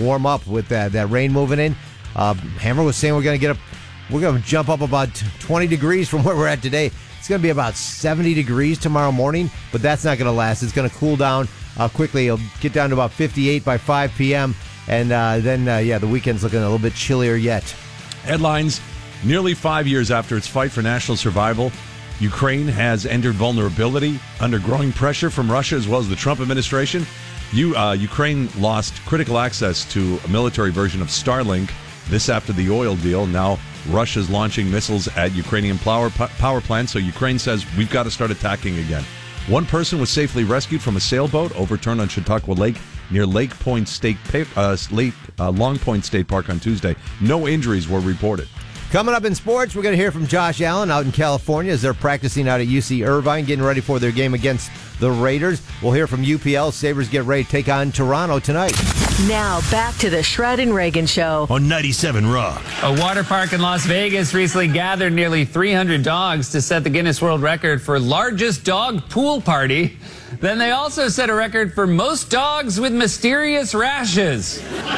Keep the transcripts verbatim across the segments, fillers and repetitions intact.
warm up with that, that rain moving in. Uh, Hammer was saying we're going to get up, we're going to jump up about twenty degrees from where we're at today. It's going to be about seventy degrees tomorrow morning, but that's not going to last. It's going to cool down uh, quickly. It'll get down to about fifty-eight by five p.m., and uh, then, uh, yeah, the weekend's looking a little bit chillier yet. Headlines: nearly five years after its fight for national survival, Ukraine has entered vulnerability under growing pressure from Russia as well as the Trump administration. You, uh, Ukraine lost critical access to a military version of Starlink. This after the oil deal. Now Russia's launching missiles at Ukrainian power, power plants, so Ukraine says we've got to start attacking again. One person was safely rescued from a sailboat overturned on Chautauqua Lake near Lake Point State uh, Lake uh, Long Point State Park on Tuesday. No injuries were reported. Coming up in sports, we're going to hear from Josh Allen out in California as they're practicing out at U C Irvine, getting ready for their game against the Raiders. We'll hear from U P L. Sabres get ready to take on Toronto tonight. Now, back to the Shred and Reagan Show on ninety-seven Rock. A water park in Las Vegas recently gathered nearly three hundred dogs to set the Guinness World Record for largest dog pool party. Then they also set a record for most dogs with mysterious rashes.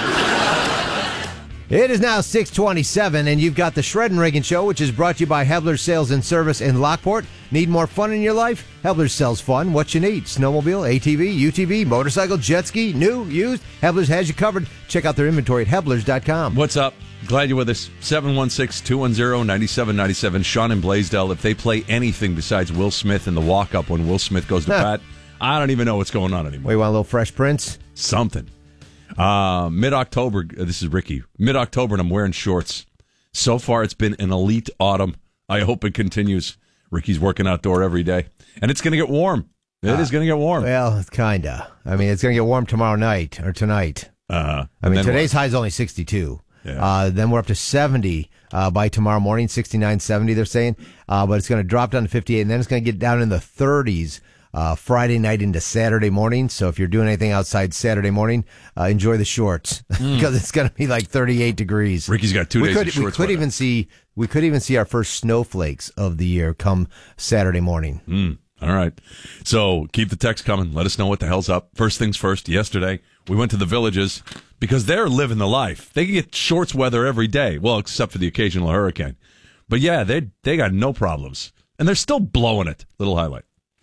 It is now six twenty-seven, and you've got the Shred and Reagan Show, which is brought to you by Hebler's Sales and Service in Lockport. Need more fun in your life? Hebler's sells fun. What you need? Snowmobile, A T V, U T V, motorcycle, jet ski, new, used. Hebler's has you covered. Check out their inventory at Hebler's dot com. What's up? Glad you're with us. seven one six, two one zero, nine seven nine seven. Sean and Blaisdell, if they play anything besides Will Smith in the walk-up when Will Smith goes to bat, I don't even know what's going on anymore. Wait, want a little Fresh Prince? Something. Uh, mid-October, this is Ricky. Mid-October, and I'm wearing shorts. So far, it's been an elite autumn. I hope it continues. Ricky's working outdoor every day. And it's going to get warm. It uh, is going to get warm. Well, it's kind of. I mean, it's going to get warm tomorrow night, or tonight. Uh-huh. I mean, today's high is only sixty-two. Yeah. Uh, then we're up to seventy uh, by tomorrow morning, sixty-nine, seventy, they're saying. Uh, but it's going to drop down to fifty-eight, and then it's going to get down in the thirties Uh, Friday night into Saturday morning. So if you're doing anything outside Saturday morning, uh, enjoy the shorts because mm. it's going to be like thirty-eight degrees. Ricky's got two we days could, of shorts. We could even see we could even see our first snowflakes of the year come Saturday morning. Mm. All right. So keep the text coming. Let us know what the hell's up. First things first. Yesterday we went to the Villages because they're living the life. They can get shorts weather every day. Well, except for the occasional hurricane. But yeah, they they got no problems and they're still blowing it. Little highlight.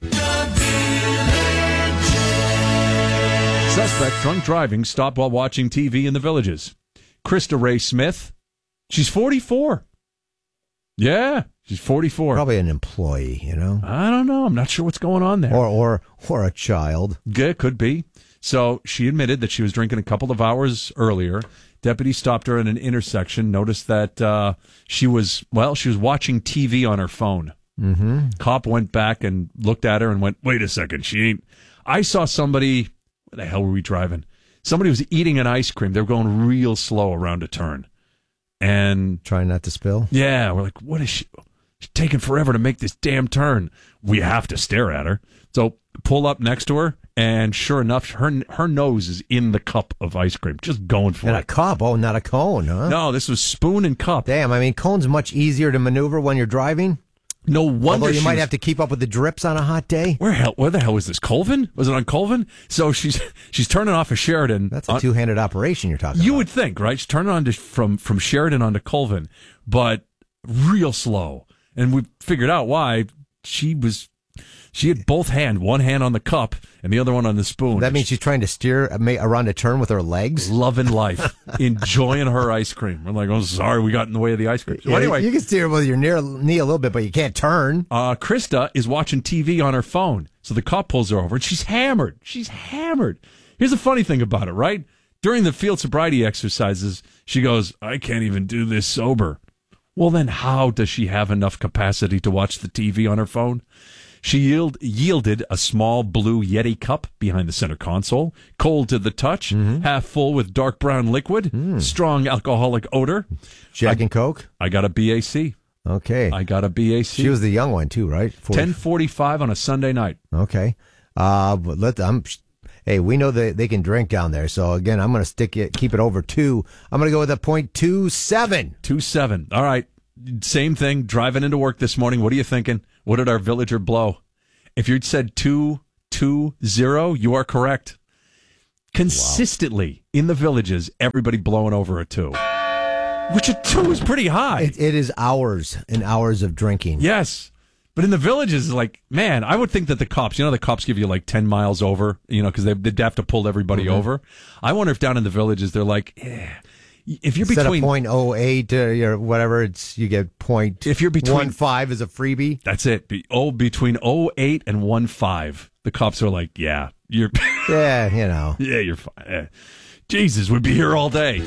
Suspect drunk driving stopped while watching T V in the Villages. Krista Ray Smith, she's forty-four. Yeah, she's forty-four. Probably an employee, you know? I don't know. I'm not sure what's going on there. Or or or a child. Yeah, could be. So she admitted that she was drinking a couple of hours earlier. Deputy stopped her at an intersection, noticed that uh, she was, well, she was watching T V on her phone. Mm-hmm. Cop went back and looked at her and went, wait a second, she ain't. I saw somebody, where the hell were we driving? Somebody was eating an ice cream. They were going real slow around a turn. And trying not to spill? Yeah, we're like, what is she? She's taking forever to make this damn turn. We have to stare at her. So pull up next to her, and sure enough, her her nose is in the cup of ice cream, just going for and it. And a cup? Oh, not a cone, huh? No, this was spoon and cup. Damn, I mean, cone's much easier to maneuver when you're driving. No wonder. Although you might was, have to keep up with the drips on a hot day. Where hell? Where the hell was this? Colvin? Was it on Colvin? So she's she's turning off of Sheridan. That's a on, two-handed operation you're talking you about. You would think, right? She's turning on to, from from Sheridan onto Colvin, but real slow. And we figured out why. She was she had both hand, one hand on the cup and the other one on the spoon. That means she's trying to steer around a turn with her legs. Loving life, enjoying her ice cream. I'm like, oh, sorry, we got in the way of the ice cream. So yeah, anyway, you can steer with your near knee a little bit, but you can't turn. Uh, Krista is watching T V on her phone, so the cop pulls her over, and she's hammered. She's hammered. Here's the funny thing about it, right? During the field sobriety exercises, she goes, I can't even do this sober. Well, then how does she have enough capacity to watch the T V on her phone? She yield, yielded a small blue Yeti cup behind the center console, cold to the touch, mm-hmm. half full with dark brown liquid, mm. strong alcoholic odor. Jack I, and Coke? I got a B A C. Okay. I got a B A C. She was the young one, too, right? ten forty-five on a Sunday night. Okay. Uh, but let I'm. Hey, we know that they can drink down there. So, again, I'm going to stick it, keep it over two. I'm going to go with a point two seven. two seven. All right. Same thing. Driving into work this morning. What are you thinking? What did our villager blow? If you'd said two two zero, you are correct. Consistently in the Villages, everybody blowing over a two. Which a two is pretty high. It, it is hours and hours of drinking. Yes. But in the Villages, like, man, I would think that the cops, you know, the cops give you like ten miles over, you know, because they, they have to pull everybody mm-hmm. over. I wonder if down in the Villages, they're like, eh, if you're Instead between. Instead of point oh eight or whatever, it's you get point if you're between one five as a freebie. That's it. Be, oh, between oh eight and one five, the cops are like, yeah, you're. yeah, you know. Yeah, you're fine. Eh. Jesus, we'd be here all day.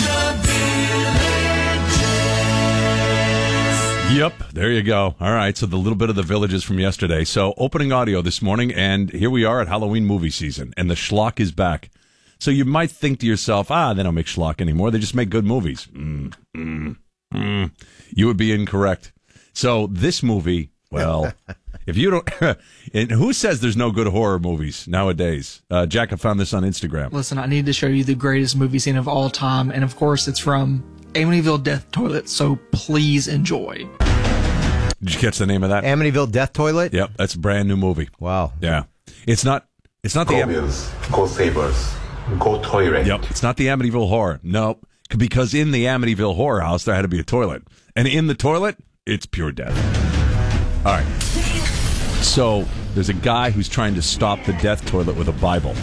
Yep, there you go. All right, so the little bit of the Villages from yesterday. So opening audio this morning, and here we are at Halloween movie season, and the schlock is back. So you might think to yourself, ah, they don't make schlock anymore. They just make good movies. Mm, mm, mm. You would be incorrect. So this movie, well, if you don't, and who says there's no good horror movies nowadays? Uh, Jack, I found this on Instagram. Listen, I need to show you the greatest movie scene of all time, and of course it's from Amityville Death Toilet, so please enjoy. Did you catch the name of that? Amityville Death Toilet? Yep, that's a brand new movie. Wow. Yeah. It's not it's not go the Bills, go Sabres, go toilet. Yep, it's not the Amityville Horror. Nope. Because in the Amityville Horror House there had to be a toilet. And in the toilet, it's pure death. All right. So, there's a guy who's trying to stop the death toilet with a Bible.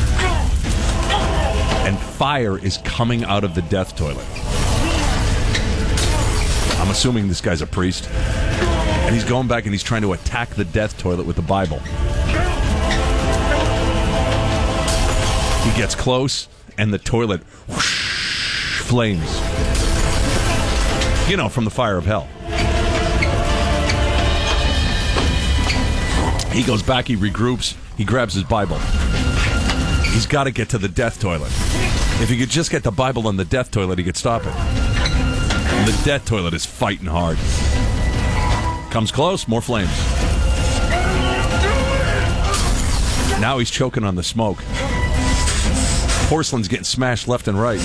And fire is coming out of the death toilet. I'm assuming this guy's a priest. And he's going back and he's trying to attack the death toilet with the Bible. He gets close, and the toilet whoosh, flames. You know, from the fire of hell. He goes back, he regroups, he grabs his Bible. He's got to get to the death toilet. If he could just get the Bible on the death toilet, he could stop it. And the death toilet is fighting hard. Comes close, more flames. Now he's choking on the smoke. Porcelain's getting smashed left and right.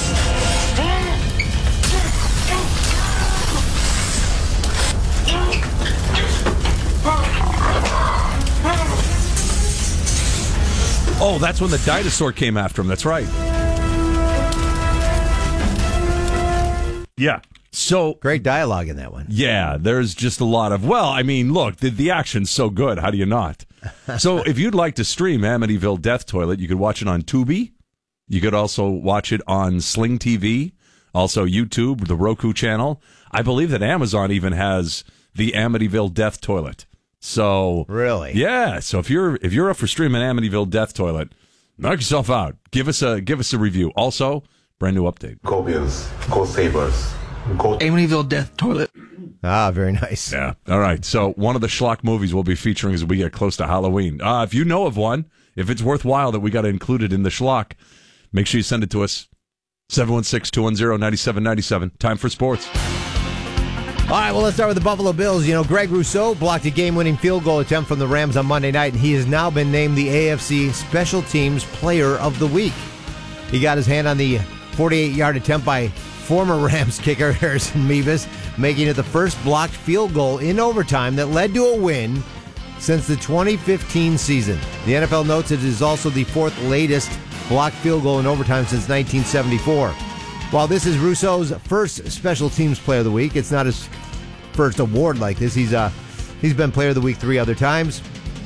Oh, that's when the dinosaur came after him. That's right. Yeah. So great dialogue in that one. Yeah, there's just a lot of, well, I mean, look, the, the action's so good. How do you not? So if you'd like to stream Amityville Death Toilet, you could watch it on Tubi. You could also watch it on Sling T V, also YouTube, the Roku channel. I believe that Amazon even has the Amityville Death Toilet. So really, yeah. So if you're if you're up for streaming Amityville Death Toilet, knock yourself out. Give us a give us a review. Also, brand new update. Go Bills, go Sabres, go Amityville Death Toilet. Ah, very nice. Yeah. All right. So one of the schlock movies we'll be featuring as we get close to Halloween. Uh, if you know of one, if it's worthwhile that we got to include it in the schlock, make sure you send it to us. seven one six, two one zero, nine seven nine seven. Time for sports. All right, well, let's start with the Buffalo Bills. You know, Greg Rousseau blocked a game-winning field goal attempt from the Rams on Monday night, and he has now been named the A F C Special Teams Player of the Week. He got his hand on the forty-eight-yard attempt by former Rams kicker Harrison Mevis, making it the first blocked field goal in overtime that led to a win since the twenty fifteen season. The N F L notes it is also the fourth latest blocked field goal in overtime since nineteen seventy-four. While this is Rousseau's first Special Teams Player of the Week, it's not his first award like this. He's uh he's been Player of the Week three other times.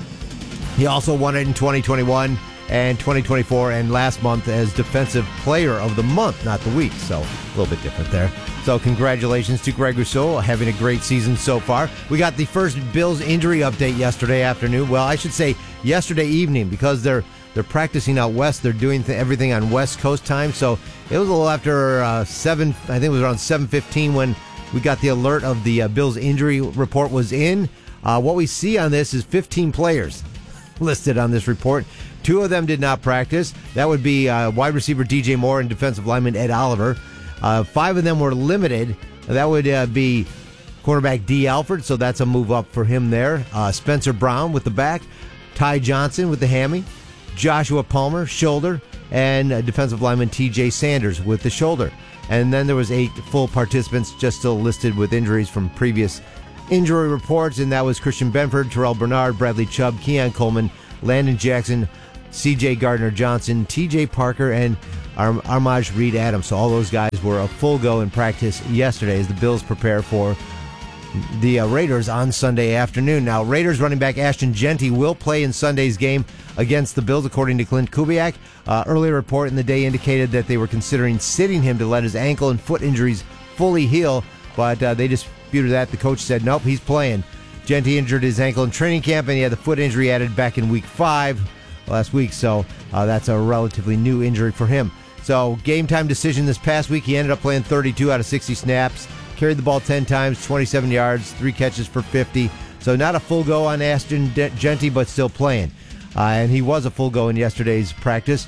He also won it in twenty twenty-one and twenty twenty-four, and last month as Defensive Player of the Month, not the week. So a little bit different there. So congratulations to Greg Rousseau, having a great season so far. We got the first Bills injury update yesterday afternoon. Well, I should say yesterday evening, because they're They're practicing out west. They're doing th- everything on West Coast time. So it was a little after uh, seven. I think it was around seven fifteen when we got the alert of the uh, Bills injury report was in. Uh, what we see on this is fifteen players listed on this report. Two of them did not practice. That would be uh, wide receiver D J Moore and defensive lineman Ed Oliver. Uh, five of them were limited. That would uh, be cornerback D. Alford. So that's a move up for him there. Uh, Spencer Brown with the back. Ty Johnson with the hammy. Joshua Palmer, shoulder, and defensive lineman T J Sanders with the shoulder. And then there was eight full participants just still listed with injuries from previous injury reports, and that was Christian Benford, Terrell Bernard, Bradley Chubb, Keon Coleman, Landon Jackson, C J Gardner-Johnson, T J Parker, and Ar- Armaj Reed-Adams. So all those guys were a full go in practice yesterday as the Bills prepare for the uh, Raiders on Sunday afternoon. Now, Raiders running back Ashton Jeanty will play in Sunday's game against the Bills, according to Clint Kubiak. Uh, earlier report in the day indicated that they were considering sitting him to let his ankle and foot injuries fully heal, but uh, they disputed that. The coach said, nope, he's playing. Jeanty injured his ankle in training camp, and he had the foot injury added back in week five last week, so uh, that's a relatively new injury for him. So, game time decision this past week, he ended up playing thirty-two out of sixty snaps, carried the ball ten times, twenty-seven yards, three catches for fifty. So not a full go on Ashton Jeanty, but still playing. Uh, and he was a full go in yesterday's practice.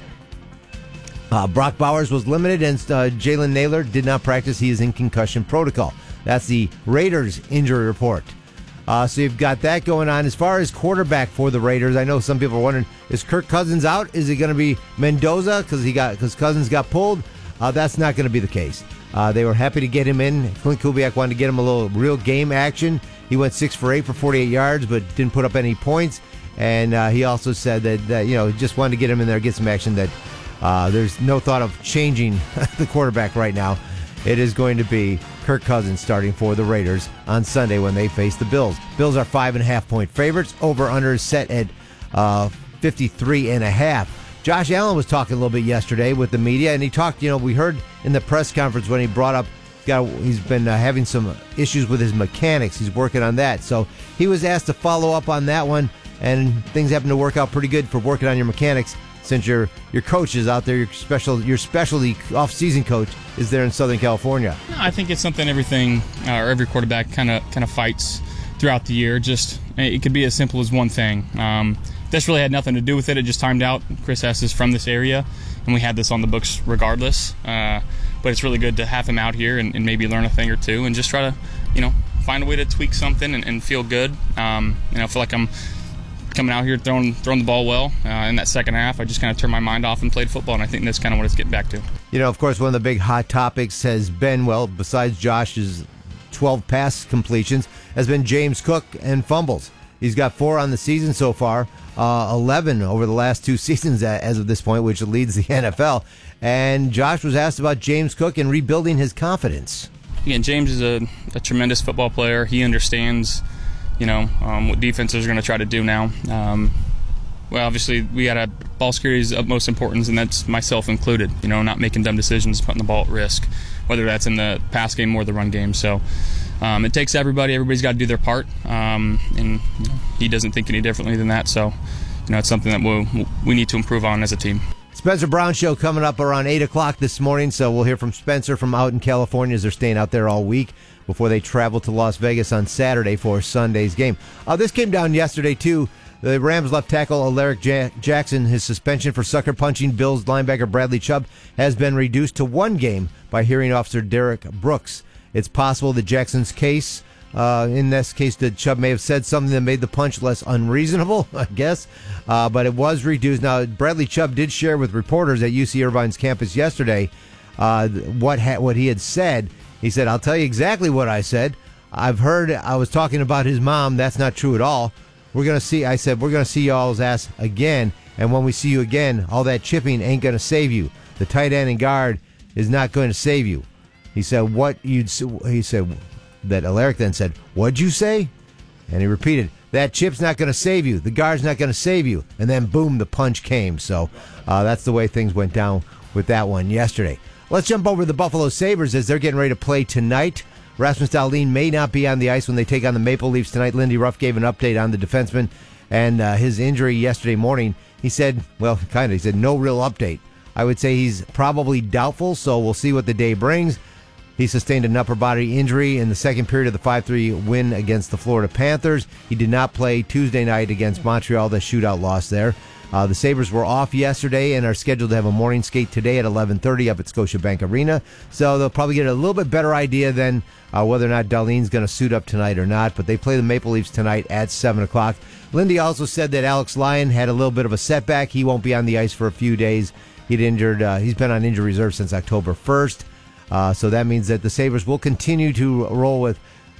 Uh, Brock Bowers was limited, and uh, Jalen Naylor did not practice. He is in concussion protocol. That's the Raiders injury report. Uh, so you've got that going on. As far as quarterback for the Raiders, I know some people are wondering, is Kirk Cousins out? Is it going to be Mendoza because he got because Cousins got pulled? Uh, that's not going to be the case. Uh, they were happy to get him in. Clint Kubiak wanted to get him a little real game action. He went six for eight for forty-eight yards, but didn't put up any points. And uh, he also said that, that you know just wanted to get him in there, get some action. That uh, there's no thought of changing the quarterback right now. It is going to be Kirk Cousins starting for the Raiders on Sunday when they face the Bills. Bills are five and a half point favorites. Over under is set at uh, fifty-three and a half. Josh Allen was talking a little bit yesterday with the media, and he talked. You know, we heard in the press conference when he brought up, got he's been uh, having some issues with his mechanics. He's working on that, so he was asked to follow up on that one, and things happen to work out pretty good for working on your mechanics. Since your your coach is out there, your special your specialty off-season coach is there in Southern California. I think it's something everything uh, or every quarterback kind of kind of fights throughout the year. Just it could be as simple as one thing. Um, this really had nothing to do with it. It just timed out. Chris Hess is from this area, and we had this on the books regardless. Uh, but it's really good to have him out here and, and maybe learn a thing or two, and just try to, you know, find a way to tweak something and, and feel good. Um, you know, I feel like I'm coming out here throwing throwing the ball well. Uh, in that second half, I just kind of turned my mind off and played football, and I think that's kind of what it's getting back to. You know, of course, one of the big hot topics has been, well, besides Josh's twelve pass completions, has been James Cook and fumbles. He's got four on the season so far, uh, eleven over the last two seasons as of this point, which leads the N F L. And Josh was asked about James Cook and rebuilding his confidence. Again, James is a, a tremendous football player. He understands, you know, um, what defenses are going to try to do now. Um, well, obviously, we got a ball security is of most importance, and that's myself included. You know, not making dumb decisions, putting the ball at risk, whether that's in the pass game or the run game. So um, it takes everybody. Everybody's got to do their part, um, and you know, he doesn't think any differently than that. So, you know, it's something that we'll, we need to improve on as a team. Spencer Brown Show coming up around eight o'clock this morning, so we'll hear from Spencer from out in California as they're staying out there all week before they travel to Las Vegas on Saturday for Sunday's game. Uh, this came down yesterday, too. The Rams left tackle Alaric ja- Jackson, his suspension for sucker punching Bills linebacker Bradley Chubb has been reduced to one game by hearing officer Derek Brooks. It's possible that Jackson's case, uh, in this case, that Chubb may have said something that made the punch less unreasonable, I guess, uh, but it was reduced. Now, Bradley Chubb did share with reporters at U C Irvine's campus yesterday uh, what ha- what he had said. He said, I'll tell you exactly what I said. I've heard I was talking about his mom. That's not true at all. We're going to see, I said, we're going to see y'all's ass again. And when we see you again, all that chipping ain't going to save you. The tight end and guard is not going to save you. He said, what you'd, he said, that Alaric then said, what'd you say? And he repeated, that chip's not going to save you. The guard's not going to save you. And then boom, the punch came. So uh, that's the way things went down with that one yesterday. Let's jump over to the Buffalo Sabres as they're getting ready to play tonight. Rasmus Dahlin may not be on the ice when they take on the Maple Leafs tonight. Lindy Ruff gave an update on the defenseman and uh, his injury yesterday morning. He said, well, kind of, he said, no real update. I would say he's probably doubtful, so we'll see what the day brings. He sustained an upper body injury in the second period of the five three win against the Florida Panthers. He did not play Tuesday night against Montreal, the shootout loss there. Uh, the Sabres were off yesterday and are scheduled to have a morning skate today at eleven thirty up at Scotiabank Arena. So they'll probably get a little bit better idea then uh, whether or not Dahlin's going to suit up tonight or not. But they play the Maple Leafs tonight at seven o'clock. Lindy also said that Alex Lyon had a little bit of a setback. He won't be on the ice for a few days. He'd injured. Uh, he's been on injury reserve since October first. Uh, so that means that the Sabres will continue to roll with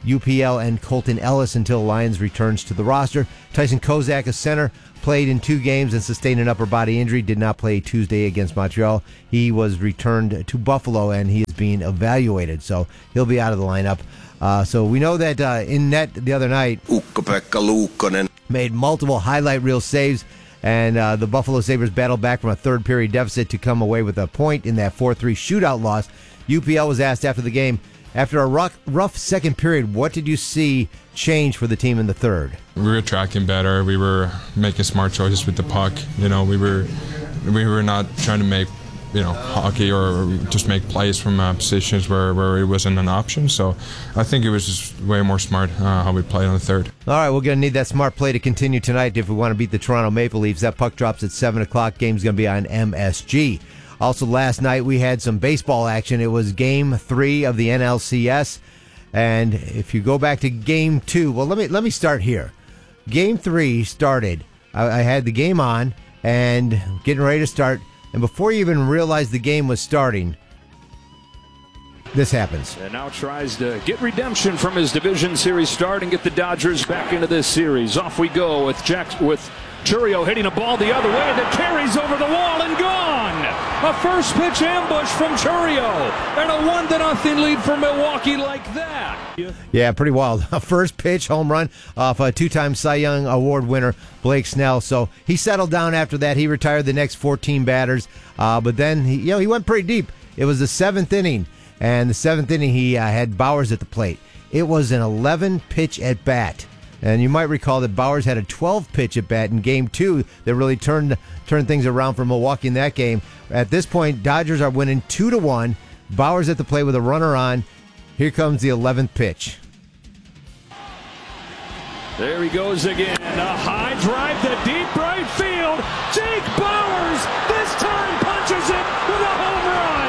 U P L and Colton Ellis until Lyons returns to the roster. Tyson Kozak, a center, played in two games and sustained an upper body injury, did not play Tuesday against Montreal. He was returned to Buffalo, and he is being evaluated, so he'll be out of the lineup. Uh, so we know that uh, in net the other night, Ukko-Pekka Luukkonen made multiple highlight reel saves, and uh, the Buffalo Sabres battled back from a third period deficit to come away with a point in that four three shootout loss. U P L was asked after the game, after a rough, rough second period, what did you see change for the team in the third? We were tracking better. We were making smart choices with the puck. You know, we were we were not trying to make, you know, hockey or just make plays from uh, positions where, where it wasn't an option. So I think it was just way more smart uh, how we played on the third. All right, we're going to need that smart play to continue tonight if we want to beat the Toronto Maple Leafs. That puck drops at seven o'clock. Game's going to be on M S G. Also, last night we had some baseball action. It was game three of the N L C S. And if you go back to game two, well, let me let me start here. Game three started. I, I had the game on and getting ready to start. And before you even realized the game was starting, this happens. And now tries to get redemption from his division series start and get the Dodgers back into this series. Off we go with Jack with Chourio hitting a ball the other way that carries over the wall and gone. A first pitch ambush from Chourio and a one to nothing lead for Milwaukee like that. Yeah, pretty wild. A first pitch home run off a two-time Cy Young Award winner Blake Snell. So he settled down after that. He retired the next fourteen batters, uh, but then he, you know, he went pretty deep. It was the seventh inning, and the seventh inning he uh, had Bowers at the plate. It was an eleven pitch at bat. And you might recall that Bowers had a twelve pitch at bat in game two that really turned turned things around for Milwaukee in that game. At this point, Dodgers are winning two to one. Bowers at the plate with a runner on. Here comes the eleventh pitch. There he goes again. A high drive to deep right field. Jake Bowers this time punches it with a home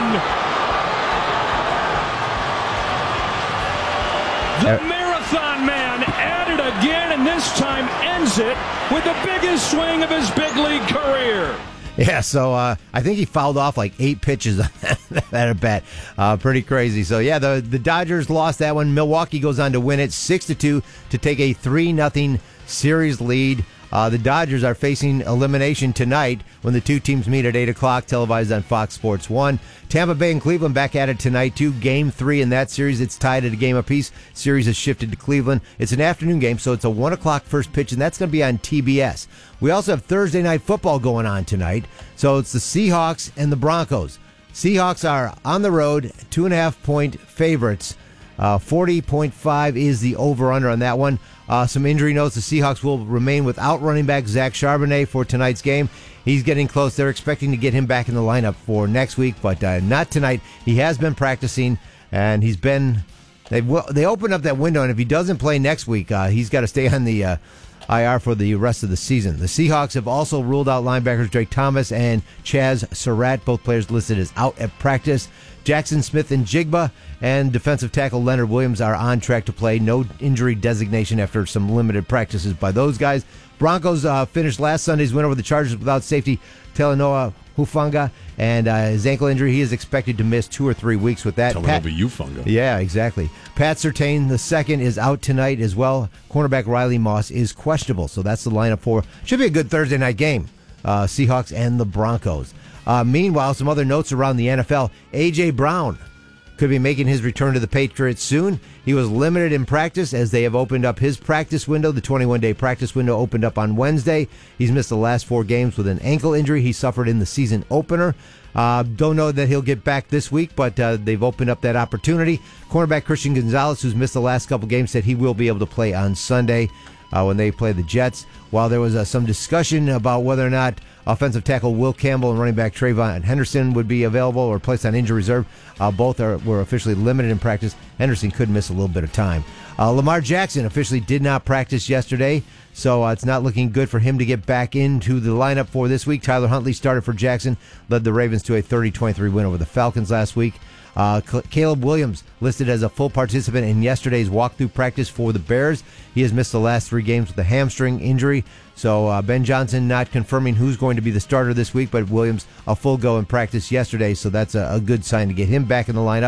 run. The Uh, Marathon Man at it again, and this time ends it with the biggest swing of his big league career. Yeah, so uh, I think he fouled off like eight pitches on that at bat. Uh, pretty crazy. So yeah, the the Dodgers lost that one. Milwaukee goes on to win it six to two to take a three nothing series lead. Uh, the Dodgers are facing elimination tonight when the two teams meet at eight o'clock, televised on Fox Sports one. Tampa Bay and Cleveland back at it tonight, too. Game three in that series. It's tied at a game apiece. Series has shifted to Cleveland. It's an afternoon game, so it's a one o'clock first pitch, and that's going to be on T B S. We also have Thursday night football going on tonight, so it's the Seahawks and the Broncos. Seahawks are on the road, two and a half point favorites. Uh, forty point five is the over-under on that one. Uh, some injury notes. The Seahawks will remain without running back Zach Charbonnet for tonight's game. He's getting close. They're expecting to get him back in the lineup for next week, but uh, not tonight. He has been practicing, and he's been... They they opened up that window, and if he doesn't play next week, uh, he's got to stay on the uh, I R for the rest of the season. The Seahawks have also ruled out linebackers Drake Thomas and Chaz Surratt, both players listed as out at practice. Jackson Smith and Jigba and defensive tackle Leonard Williams are on track to play. No injury designation after some limited practices by those guys. Broncos uh, finished last Sunday's win over the Chargers without safety Talanoa Hufanga, and uh, his ankle injury. He is expected to miss two or three weeks with that. Talanoa Hufanga. Yeah, exactly. Pat Surtain the second is out tonight as well. Cornerback Riley Moss is questionable, so that's the lineup for. Should be a good Thursday night game. Uh, Seahawks and the Broncos. Uh, meanwhile, some other notes around the N F L. A J. Brown could be making his return to the Patriots soon. He was limited in practice as they have opened up his practice window. The twenty-one day practice window opened up on Wednesday. He's missed the last four games with an ankle injury he suffered in the season opener. Uh, don't know that he'll get back this week, but uh, they've opened up that opportunity. Cornerback Christian Gonzalez, who's missed the last couple games, said he will be able to play on Sunday uh, when they play the Jets. While there was uh, some discussion about whether or not offensive tackle Will Campbell and running back Trayvon Henderson would be available or placed on injury reserve, uh, both are were officially limited in practice. Henderson could miss a little bit of time. Uh, Lamar Jackson officially did not practice yesterday, so uh, it's not looking good for him to get back into the lineup for this week. Tyler Huntley started for Jackson, led the Ravens to a thirty twenty-three win over the Falcons last week. Uh, Caleb Williams listed as a full participant in yesterday's walkthrough practice for the Bears. He has missed the last three games with a hamstring injury. So uh, Ben Johnson not confirming who's going to be the starter this week, but Williams a full go in practice yesterday, so that's a, a good sign to get him back in the lineup.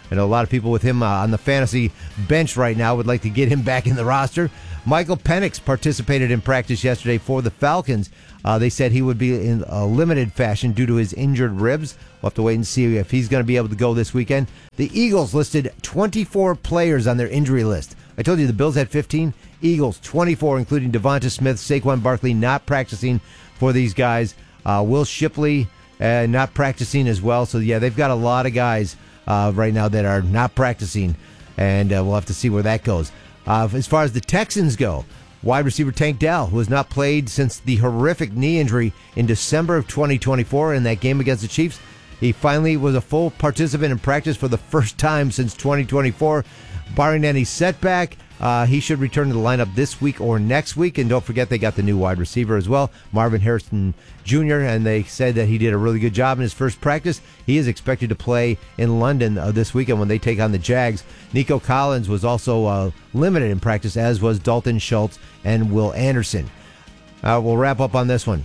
I know a lot of people with him uh, on the fantasy bench right now would like to get him back in the roster. Michael Penix participated in practice yesterday for the Falcons. Uh, they said he would be in a limited fashion due to his injured ribs. We'll have to wait and see if he's going to be able to go this weekend. The Eagles listed twenty-four players on their injury list. I told you the Bills had fifteen. Eagles, twenty-four, including Devonta Smith, Saquon Barkley, not practicing for these guys. Uh, Will Shipley, uh, not practicing as well. So, yeah, they've got a lot of guys uh, right now that are not practicing, and uh, we'll have to see where that goes. Uh, as far as the Texans go, wide receiver Tank Dell, who has not played since the horrific knee injury in December of twenty twenty-four in that game against the Chiefs, he finally was a full participant in practice for the first time since twenty twenty-four. Barring any setback, uh, he should return to the lineup this week or next week. And don't forget, they got the new wide receiver as well, Marvin Harrison Junior, and they said that he did a really good job in his first practice. He is expected to play in London uh, this weekend when they take on the Jags. Nico Collins was also uh, limited in practice, as was Dalton Schultz and Will Anderson. Uh, we'll wrap up on this one.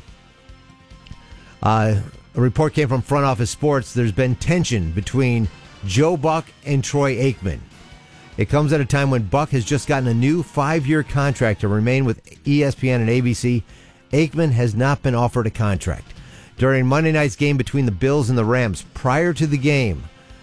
Uh, a report came from Front Office Sports. There's been tension between Joe Buck and Troy Aikman. It comes at a time when Buck has just gotten a new five-year contract to remain with E S P N and A B C. Aikman has not been offered a contract. During Monday night's game between the Bills and the Rams, prior to the game,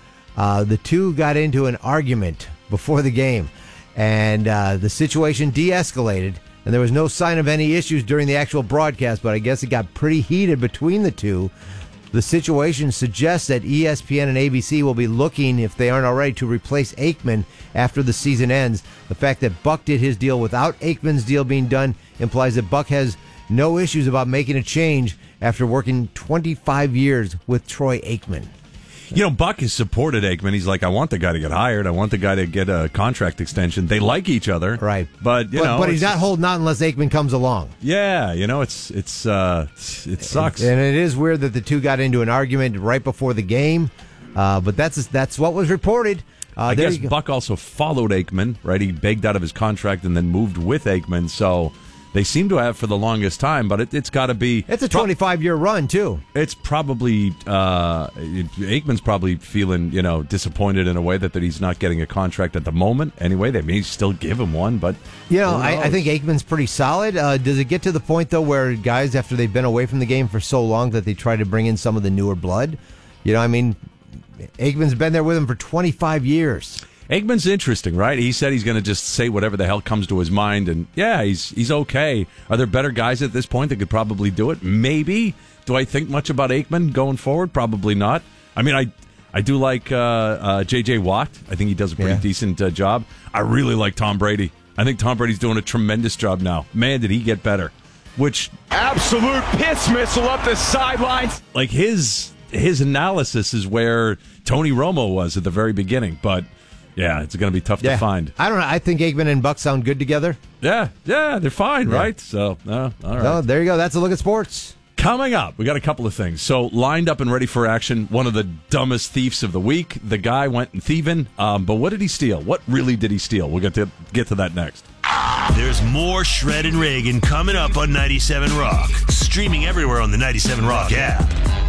uh, the two got into an argument before the game, and uh, the situation de-escalated, and there was no sign of any issues during the actual broadcast, but I guess it got pretty heated between the two. The situation suggests that E S P N and A B C will be looking, if they aren't already, to replace Aikman after the season ends. The fact that Buck did his deal without Aikman's deal being done implies that Buck has no issues about making a change after working twenty-five years with Troy Aikman. You know, Buck has supported Aikman. He's like, I want the guy to get hired. I want the guy to get a contract extension. They like each other. Right. But, you but, know. But he's not holding out unless Aikman comes along. Yeah, you know, it's, it's, uh, it sucks. And it is weird that the two got into an argument right before the game. Uh, but that's, that's what was reported. Uh, I guess Buck also followed Aikman, right? He begged out of his contract and then moved with Aikman. So they seem to have for the longest time, but it, it's got to be... It's a twenty-five-year run, too. It's probably... Uh, Aikman's probably feeling, you know, disappointed in a way that, that he's not getting a contract at the moment. Anyway, they may still give him one, but... You know, I, I think Aikman's pretty solid. Uh, does it get to the point, though, where guys, after they've been away from the game for so long, that they try to bring in some of the newer blood? You know, I mean, Aikman's been there with him for twenty-five years. Aikman's interesting, right? He said he's going to just say whatever the hell comes to his mind, and yeah, he's he's okay. Are there better guys at this point that could probably do it? Maybe. Do I think much about Aikman going forward? Probably not. I mean, I I do like uh, uh, J J Watt. I think he does a pretty yeah. decent uh, job. I really like Tom Brady. I think Tom Brady's doing a tremendous job now. Man, did he get better. Which absolute piss missile up the sidelines. Like his his analysis is where Tony Romo was at the very beginning, but... Yeah, it's going to be tough yeah. to find. I don't know. I think Aikman and Buck sound good together. Yeah, yeah, they're fine, yeah. right? So, uh, all right. Oh, there you go. That's a look at sports. Coming up, we got a couple of things. So, lined up and ready for action, one of the dumbest thieves of the week. The guy went and thieving, um, but what did he steal? What really did he steal? We'll get to get to that next. There's more Shred and Reagan coming up on ninety-seven Rock. Streaming everywhere on the ninety-seven Rock app.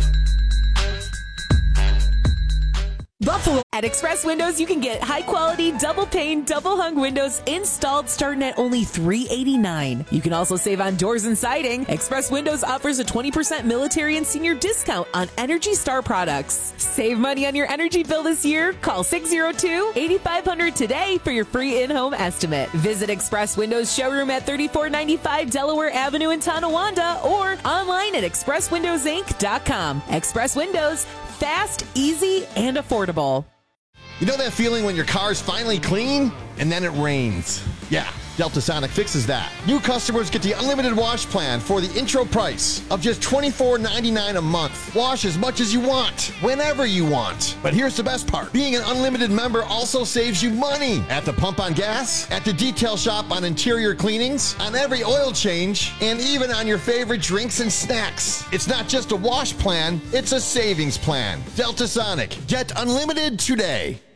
Buffalo. At Express Windows, you can get high-quality, double-pane, double-hung windows installed starting at only three hundred eighty-nine dollars. You can also save on doors and siding. Express Windows offers a twenty percent military and senior discount on Energy Star products. Save money on your energy bill this year. Call six oh two, eight five hundred today for your free in-home estimate. Visit Express Windows showroom at thirty-four ninety-five Delaware Avenue in Tonawanda or online at express windows inc dot com. Express Windows. Fast, easy, and affordable. You know that feeling when your car's finally clean and then it rains? Yeah, Delta Sonic fixes that. New customers get the unlimited wash plan for the intro price of just twenty-four ninety-nine a month. Wash as much as you want, whenever you want. But here's the best part. Being an unlimited member also saves you money at the pump on gas, at the detail shop on interior cleanings, on every oil change, and even on your favorite drinks and snacks. It's not just a wash plan, it's a savings plan. Delta Sonic. Get unlimited today.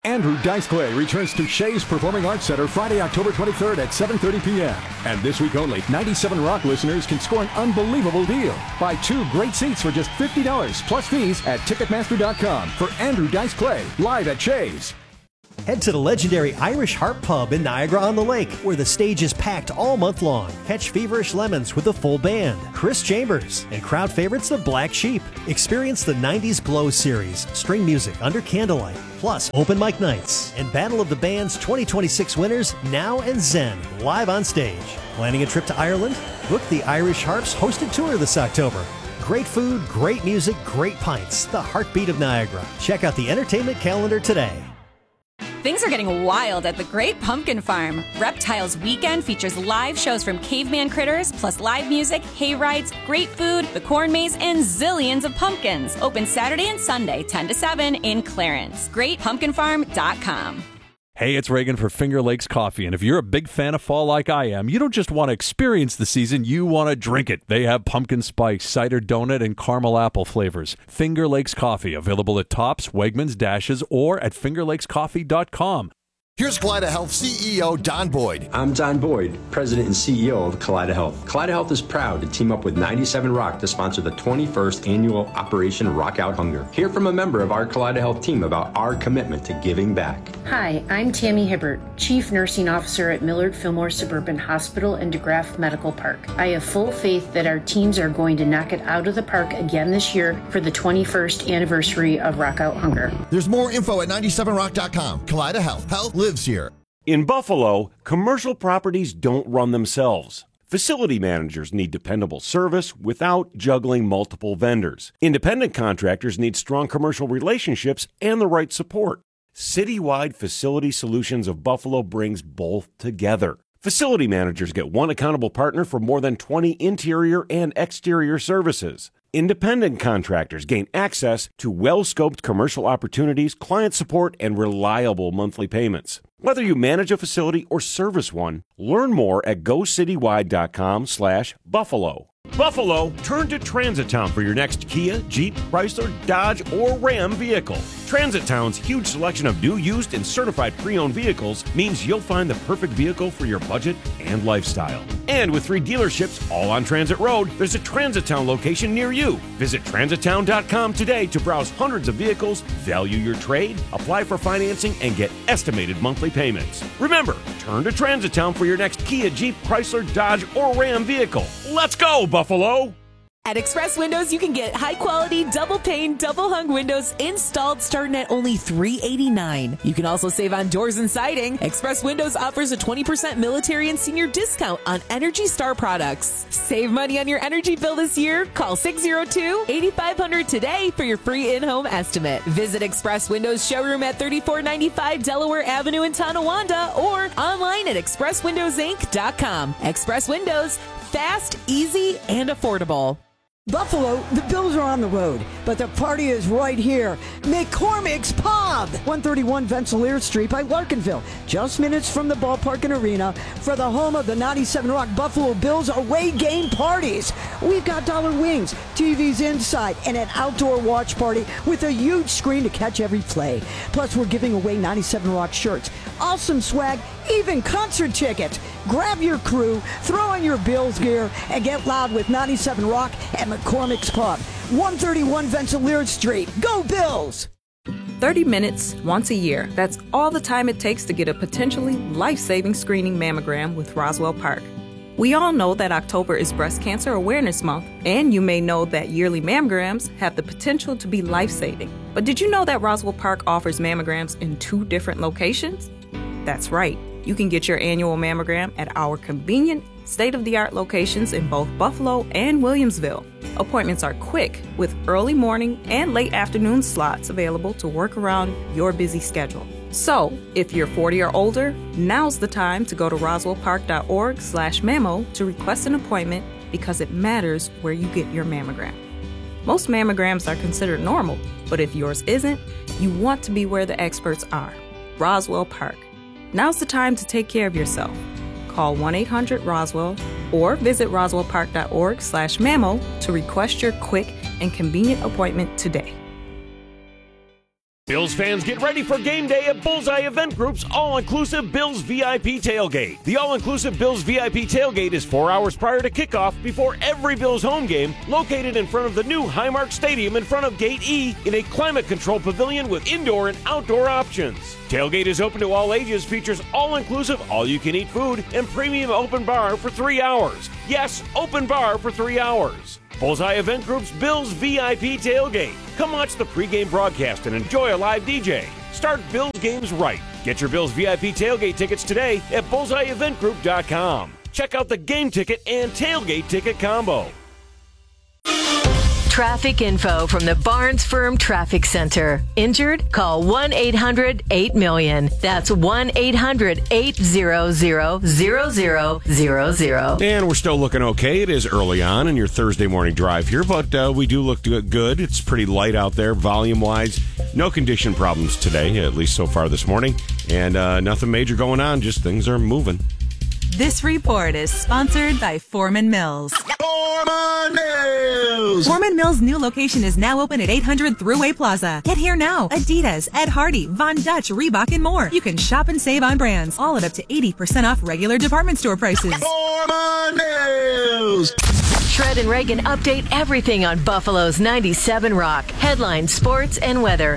Andrew Dice Clay returns to Shays Performing Arts Center Friday, October twenty-third at seven thirty p.m. And this week only, ninety-seven Rock listeners can score an unbelievable deal. Buy two great seats for just fifty dollars plus fees at Ticketmaster dot com for Andrew Dice Clay, live at Shays. Head to the legendary Irish Harp Pub in Niagara-on-the-Lake, where the stage is packed all month long. Catch Feverish Lemons with a full band, Chris Chambers, and crowd favorites the Black Sheep. Experience the nineties Glow series, string music under candlelight, plus open mic nights, and Battle of the Bands twenty twenty-six winners, Now and Zen, live on stage. Planning a trip to Ireland? Book the Irish Harp's hosted tour this October. Great food, great music, great pints. The heartbeat of Niagara. Check out the entertainment calendar today. Things are getting wild at the Great Pumpkin Farm. Reptiles Weekend features live shows from caveman critters, plus live music, hay rides, great food, the corn maze, and zillions of pumpkins. Open Saturday and Sunday, ten to seven in Clarence. great pumpkin farm dot com. Hey, it's Reagan for Finger Lakes Coffee, and if you're a big fan of fall like I am, you don't just want to experience the season, you want to drink it. They have pumpkin spice, cider donut, and caramel apple flavors. Finger Lakes Coffee, available at Tops, Wegmans, Dashes, or at finger lakes coffee dot com. Here's Kaleida Health C E O Don Boyd. I'm Don Boyd, President and C E O of Kaleida Health. Kaleida Health is proud to team up with ninety-seven Rock to sponsor the twenty-first annual Operation Rock Out Hunger. Hear from a member of our Kaleida Health team about our commitment to giving back. Hi, I'm Tammy Hibbert, Chief Nursing Officer at Millard Fillmore Suburban Hospital and DeGraff Medical Park. I have full faith that our teams are going to knock it out of the park again this year for the twenty-first anniversary of Rock Out Hunger. There's more info at ninety-seven rock dot com. Kaleida Health. Health lives here. In Buffalo, commercial properties don't run themselves. Facility managers need dependable service without juggling multiple vendors. Independent contractors need strong commercial relationships and the right support. Citywide Facility Solutions of Buffalo brings both together. Facility managers get one accountable partner for more than twenty interior and exterior services. Independent contractors gain access to well-scoped commercial opportunities, client support, and reliable monthly payments. Whether you manage a facility or service one, learn more at go citywide dot com slash Buffalo. Buffalo, turn to Transit Town for your next Kia, Jeep, Chrysler, Dodge, or Ram vehicle. Transit Town's huge selection of new, used, and certified pre-owned vehicles means you'll find the perfect vehicle for your budget and lifestyle. And with three dealerships all on Transit Road, there's a Transit Town location near you. Visit transit town dot com today to browse hundreds of vehicles, value your trade, apply for financing, and get estimated monthly payments. Remember, turn to Transit Town for your next Kia, Jeep, Chrysler, Dodge, or Ram vehicle. Let's go, Buffalo! At Express Windows, you can get high-quality, double-pane, double-hung windows installed starting at only three hundred eighty-nine dollars. You can also save on doors and siding. Express Windows offers a twenty percent military and senior discount on Energy Star products. Save money on your energy bill this year. Call six oh two, eight five hundred today for your free in-home estimate. Visit Express Windows showroom at thirty-four ninety-five Delaware Avenue in Tonawanda or online at express windows inc dot com. Express Windows, fast, easy, and affordable. Buffalo, the Bills are on the road, but the party is right here. McCormick's Pub, one thirty-one Rensselaer Street by Larkinville, just minutes from the ballpark and arena for the home of the ninety-seven Rock Buffalo Bills away game parties. We've got dollar wings, T Vs inside, and an outdoor watch party with a huge screen to catch every play. Plus, we're giving away ninety-seven Rock shirts, awesome swag, even concert tickets. Grab your crew, throw on your Bills gear, and get loud with ninety-seven Rock at McCormick's Pub, one thirty-one Rensselaer Street. Go Bills! thirty minutes once a year. That's all the time it takes to get a potentially life-saving screening mammogram with Roswell Park. We all know that October is Breast Cancer Awareness Month, and you may know that yearly mammograms have the potential to be life-saving. But did you know that Roswell Park offers mammograms in two different locations? That's right. You can get your annual mammogram at our convenient, state-of-the-art locations in both Buffalo and Williamsville. Appointments are quick, with early morning and late afternoon slots available to work around your busy schedule. So, if you're forty or older, now's the time to go to roswell park dot org slash mammo to request an appointment, because it matters where you get your mammogram. Most mammograms are considered normal, but if yours isn't, you want to be where the experts are. Roswell Park. Now's the time to take care of yourself. Call one eight hundred Roswell or visit roswell park dot org slash mammo to request your quick and convenient appointment today. Bills fans, get ready for game day at Bullseye Event Group's all-inclusive Bills V I P Tailgate. The all-inclusive Bills V I P Tailgate is four hours prior to kickoff before every Bills home game, located in front of the new Highmark Stadium in front of Gate E in a climate-controlled pavilion with indoor and outdoor options. Tailgate is open to all ages, features all-inclusive, all-you-can-eat food, and premium open bar for three hours. Yes, open bar for three hours. Bullseye Event Group's Bills V I P Tailgate. Come watch the pregame broadcast and enjoy a live D J. Start Bills games right. Get your Bills V I P Tailgate tickets today at bullseye event group dot com. Check out the game ticket and tailgate ticket combo. Traffic info from the Barnes Firm Traffic Center. Injured? Call one eight hundred eight million. That's one eight hundred eight hundred zero zero zero zero. And we're still looking okay. It is early on in your Thursday morning drive here, but uh, we do look good. It's pretty light out there volume-wise. No condition problems today, at least so far this morning. And uh, nothing major going on, just things are moving. This report is sponsored by Foreman Mills. Foreman Mills! Foreman Mills' new location is now open at eight hundred Thruway Plaza. Get here now. Adidas, Ed Hardy, Von Dutch, Reebok, and more. You can shop and save on brands, all at up to eighty percent off regular department store prices. Foreman Mills! Shred and Reagan update everything on Buffalo's ninety-seven Rock. Headlines, sports, and weather.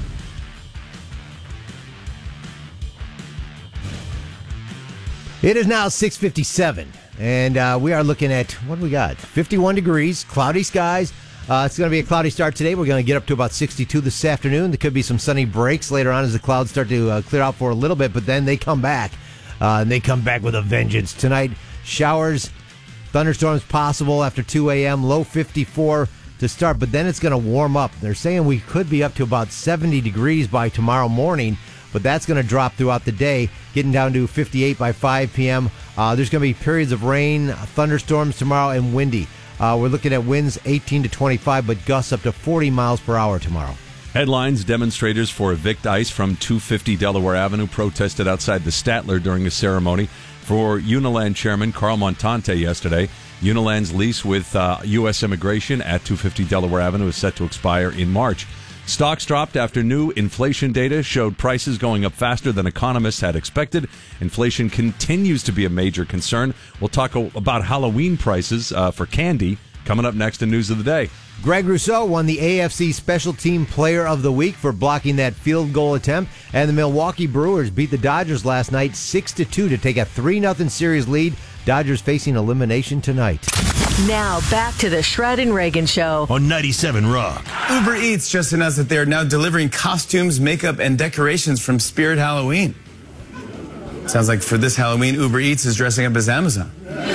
It is now six fifty-seven, and uh, we are looking at, what do we got? fifty-one degrees, cloudy skies. Uh, it's going to be a cloudy start today. We're going to get up to about sixty-two this afternoon. There could be some sunny breaks later on as the clouds start to uh, clear out for a little bit, but then they come back, uh, and they come back with a vengeance. Tonight, showers, thunderstorms possible after two a.m., low fifty-four to start, but then it's going to warm up. They're saying we could be up to about seventy degrees by tomorrow morning, but that's going to drop throughout the day, getting down to fifty-eight by five p.m. Uh, there's going to be periods of rain, thunderstorms tomorrow, and windy. Uh, we're looking at winds eighteen to twenty-five, but gusts up to forty miles per hour tomorrow. Headlines: demonstrators for Evict ICE from two fifty Delaware Avenue protested outside the Statler during a ceremony for Uniland Chairman Carl Montante yesterday. Uniland's lease with uh, U S Immigration at two fifty Delaware Avenue is set to expire in March. Stocks dropped after new inflation data showed prices going up faster than economists had expected. Inflation continues to be a major concern. We'll talk about Halloween prices uh, for candy coming up next in News of the Day. Greg Rousseau won the A F C Special Team Player of the Week for blocking that field goal attempt, and the Milwaukee Brewers beat the Dodgers last night six to two to take a three nothing series lead. Dodgers facing elimination tonight. Now back to the Shred and Reagan Show on ninety-seven Rock. Uber Eats just announced that they're now delivering costumes, makeup, and decorations from Spirit Halloween. Sounds like for this Halloween, Uber Eats is dressing up as Amazon.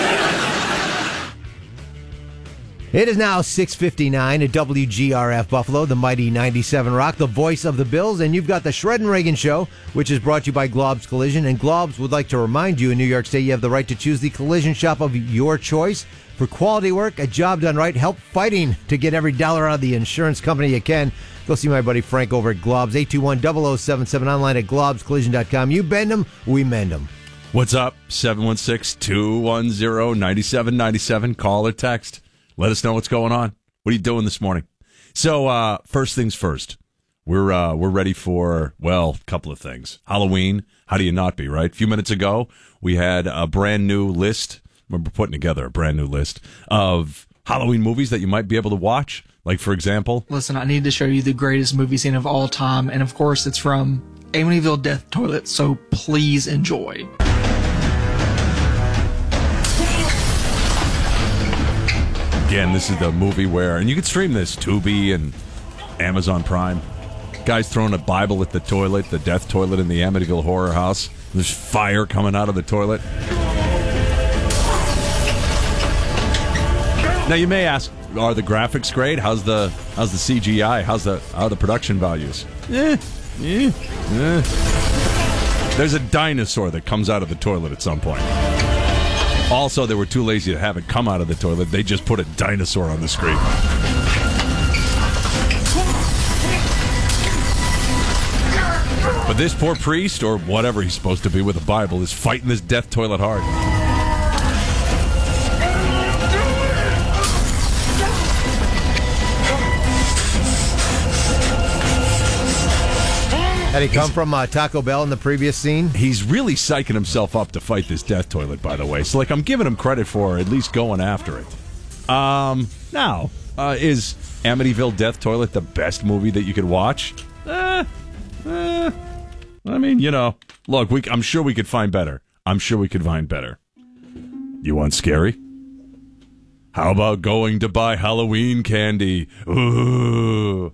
It is now six fifty-nine at W G R F Buffalo, the mighty ninety-seven Rock, the voice of the Bills, and you've got the Shred and Reagan Show, which is brought to you by Glob's Collision. And Glob's would like to remind you in New York State you have the right to choose the collision shop of your choice. For quality work, a job done right, help fighting to get every dollar out of the insurance company you can. Go see my buddy Frank over at Glob's, eight two one, zero zero seven seven, online at globs collision dot com. You bend them, we mend them. What's up? seven one six, two one zero, nine seven nine seven. Call or text. Let us know what's going on. What are you doing this morning? So, uh, first things first. We're uh, we're ready for, well, a couple of things. Halloween. How do you not be, right? A few minutes ago, we had a brand new list. We're putting together a brand new list of Halloween movies that you might be able to watch. Like, for example, Listen, I need to show you the greatest movie scene of all time. And of course, it's from Amityville Death Toilet. So please enjoy. Again, this is the movie where, and you can stream this, Tubi and Amazon Prime. Guy's throwing a Bible at the toilet, the death toilet in the Amityville horror house. There's fire coming out of the toilet. Now you may ask, are the graphics great? How's the how's the C G I? How's the how are the production values? Eh, eh, eh. There's a dinosaur that comes out of the toilet at some point. Also, they were too lazy to have it come out of the toilet. They just put a dinosaur on the screen. But this poor priest, or whatever he's supposed to be with a Bible, is fighting this death toilet hard. Had he come from uh, Taco Bell in the previous scene? He's really psyching himself up to fight this death toilet, by the way. So, like, I'm giving him credit for at least going after it. Um, now, uh, is Amityville Death Toilet the best movie that you could watch? Eh, eh. I mean, you know, look, we, I'm sure we could find better. I'm sure we could find better. You want scary? How about going to buy Halloween candy? Ooh.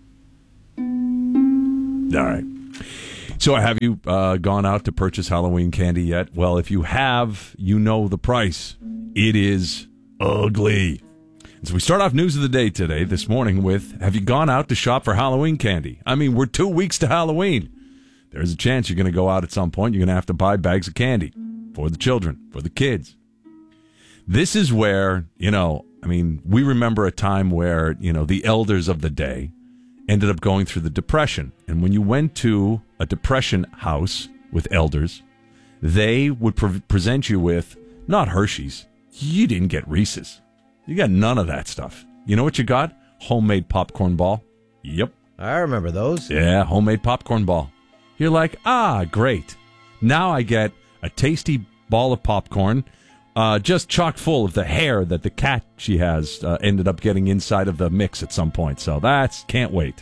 All right. So have you uh, gone out to purchase Halloween candy yet? Well, if you have, you know the price. It is ugly. And so we start off news of the day today, this morning, with, have you gone out to shop for Halloween candy? I mean, we're two weeks to Halloween. There's a chance you're going to go out at some point. You're going to have to buy bags of candy for the children, for the kids. This is where, you know, I mean, we remember a time where, you know, the elders of the day ended up going through the Depression. And when you went to a Depression house with elders, they would pre- present you with, not Hershey's. You didn't get Reese's. You got none of that stuff. You know what you got? Homemade popcorn ball. Yep. I remember those. Yeah, homemade popcorn ball. You're like, ah, great. Now I get a tasty ball of popcorn, uh, just chock full of the hair that the cat she has uh, ended up getting inside of the mix at some point. So that's, can't wait.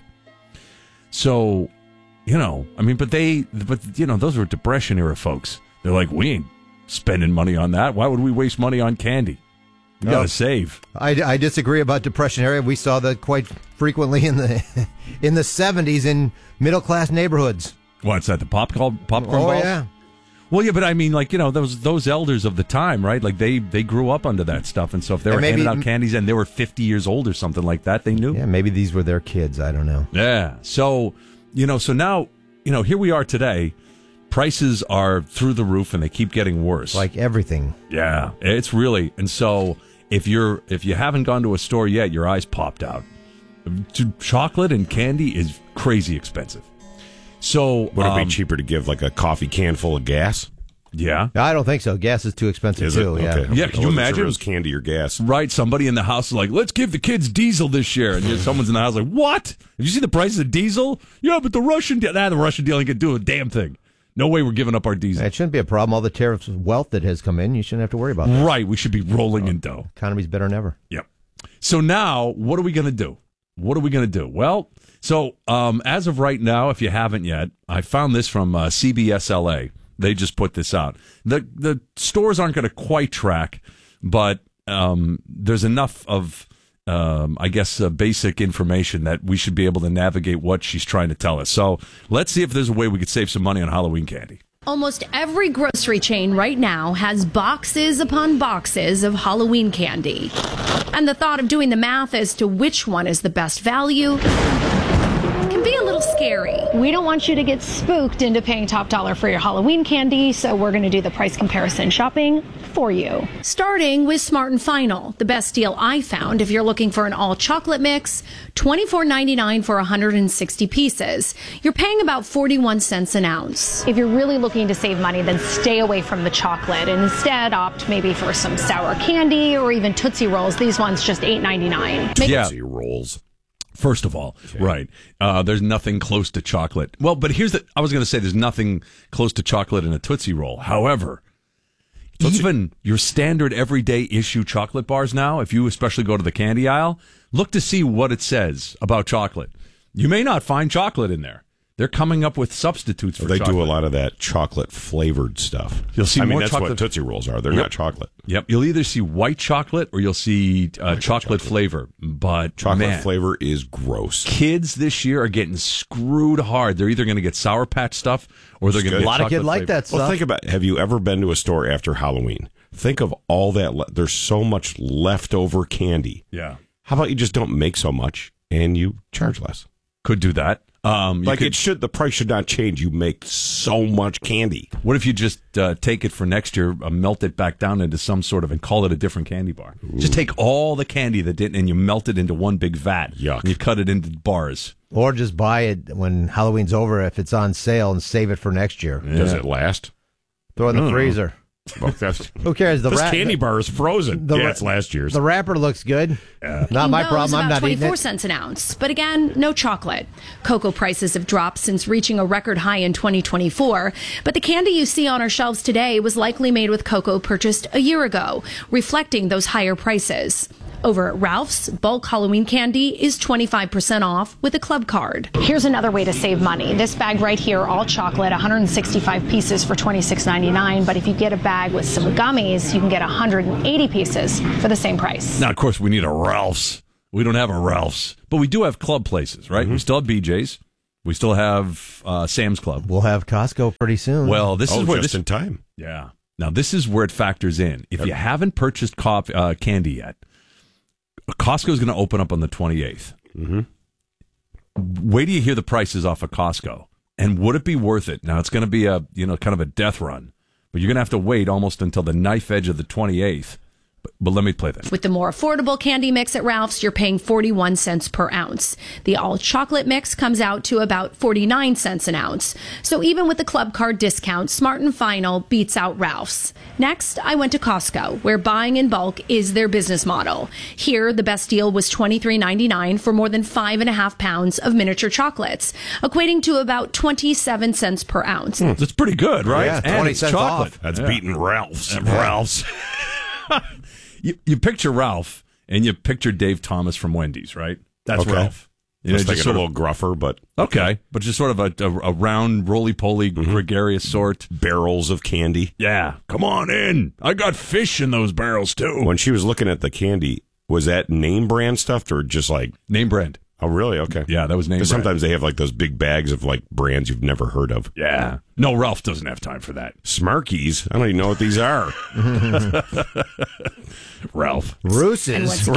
So, you know, I mean, but they, but, you know, those were Depression era folks. They're like, we ain't spending money on that. Why would we waste money on candy? We got to save. I, I disagree about Depression era. We saw that quite frequently in the in the seventies in middle class neighborhoods. What's that? The pop popcorn oh, balls? Yeah. Well, yeah, but I mean, like, you know, those those elders of the time, right? Like, they, they grew up under that stuff, and so if they were maybe, handing out candies and they were fifty years old or something like that, they knew. Yeah, maybe these were their kids. I don't know. Yeah. So, you know, so now, you know, here we are today. Prices are through the roof, and they keep getting worse. Like everything. Yeah, it's really. And so, if you're if you haven't gone to a store yet, your eyes popped out. Chocolate and candy is crazy expensive. So would it um, be cheaper to give like a coffee can full of gas? Yeah, I don't think so. Gas is too expensive is too. It? Yeah, okay. yeah. Can you imagine? Sure it was candy or gas? Right. Somebody in the house is like, "Let's give the kids diesel this year," and someone's in the house like, "What? Have you seen the prices of diesel? Yeah, but the Russian deal. Nah, the Russian deal ain't gonna do a damn thing. No way we're giving up our diesel. It shouldn't be a problem. All the tariffs wealth that has come in, you shouldn't have to worry about that. Right. We should be rolling in dough. Economy's better than ever. Yep. So now, what are we going to do? What are we going to do? Well, so um, as of right now, if you haven't yet, I found this from uh, C B S L A. They just put this out. The the stores aren't going to quite track, but um, there's enough of, um, I guess, uh, basic information that we should be able to navigate what she's trying to tell us. So let's see if there's a way we could save some money on Halloween candy. Almost every grocery chain right now has boxes upon boxes of Halloween candy. And the thought of doing the math as to which one is the best value can be a little scary. We don't want you to get spooked into paying top dollar for your Halloween candy, so we're going to do the price comparison shopping for you. Starting with Smart and Final, the best deal I found if you're looking for an all chocolate mix, twenty-four ninety-nine for one hundred sixty pieces. You're paying about forty-one cents an ounce. If you're really looking to save money, then stay away from the chocolate and instead opt maybe for some sour candy or even Tootsie Rolls. These ones just eight ninety-nine. Make- yeah. Tootsie Rolls. First of all, okay. Right. Uh, there's nothing close to chocolate. Well, but here's the, I was going to say there's nothing close to chocolate in a Tootsie Roll. However, Tootsie. Even your standard everyday issue chocolate bars now, if you especially go to the candy aisle, look to see what it says about chocolate. You may not find chocolate in there. They're coming up with substitutes for they chocolate. They do a lot of that chocolate flavored stuff. You'll see I more mean, that's chocolate. what Tootsie Rolls are. They're yep. not chocolate. Yep. You'll either see white chocolate or you'll see uh, chocolate, chocolate flavor. But chocolate man, flavor is gross. Kids this year are getting screwed hard. They're either going to get Sour Patch stuff or they're going to get a lot of kids like that stuff. Well, think about, have you ever been to a store after Halloween? Think of all that. Le- there's so much leftover candy. Yeah. How about you just don't make so much and you charge less? Could do that. Um, like could, it should, the price should not change. You make so much candy. What if you just uh, take it for next year, uh, melt it back down into some sort of, and call it a different candy bar? Ooh. Just take all the candy that didn't, and you melt it into one big vat. Yuck. And you cut it into bars. Or just buy it when Halloween's over if it's on sale and save it for next year. Yeah. Does it last? Throw it in the freezer. Well, that's, Who cares? The this ra- candy bar is frozen. the yeah, ra- it's last year's. The wrapper looks good. Yeah. Not my Those problem. I'm about not eating twenty-four it. cents an ounce. But again, no chocolate. Cocoa prices have dropped since reaching a record high in twenty twenty-four. But the candy you see on our shelves today was likely made with cocoa purchased a year ago, reflecting those higher prices. Over at Ralph's, bulk Halloween candy is twenty-five percent off with a club card. Here's another way to save money. This bag right here, all chocolate, one hundred sixty-five pieces for twenty-six ninety-nine. But if you get a bag with some gummies, you can get one hundred eighty pieces for the same price. Now, of course, we need a Ralph's. We don't have a Ralph's, but we do have club places, right? Mm-hmm. We still have B J's. We still have uh, Sam's Club. We'll have Costco pretty soon. Well, this oh, is where just this in time. Yeah. Now, this is where it factors in. If yep. you haven't purchased coffee, uh, candy yet, Costco is going to open up on the twenty-eighth. Mm-hmm. Wait till you hear the prices off of Costco. And would it be worth it? Now, it's going to be a, you know, kind of a death run, but you're going to have to wait almost until the knife edge of the twenty-eighth. But, but let me play this. With the more affordable candy mix at Ralph's, you're paying forty-one cents per ounce. The all chocolate mix comes out to about forty-nine cents an ounce. So even with the club card discount, Smart and Final beats out Ralph's. Next, I went to Costco, where buying in bulk is their business model. Here, the best deal was twenty-three ninety-nine for more than five and a half pounds of miniature chocolates, equating to about twenty-seven cents per ounce. Hmm, that's pretty good, right? Yeah, and twenty it's cents chocolate. off. That's yeah. beating Ralph's. And Ralph's. you, you picture Ralph, and you picture Dave Thomas from Wendy's, right? That's okay. Ralph. You know, just sort a little of, gruffer, but okay. okay, but just sort of a, a, a round, roly-poly, mm-hmm. gregarious sort. Barrels of candy. Yeah, come on in. I got fish in those barrels too. When she was looking at the candy, was that name brand stuff or just like name brand? Oh, really? Okay. Yeah, that was name brand. Sometimes they have like those big bags of like brands you've never heard of. Yeah. No, Ralph doesn't have time for that. Smarkies? I don't even know what these are. Ralph. Roos's.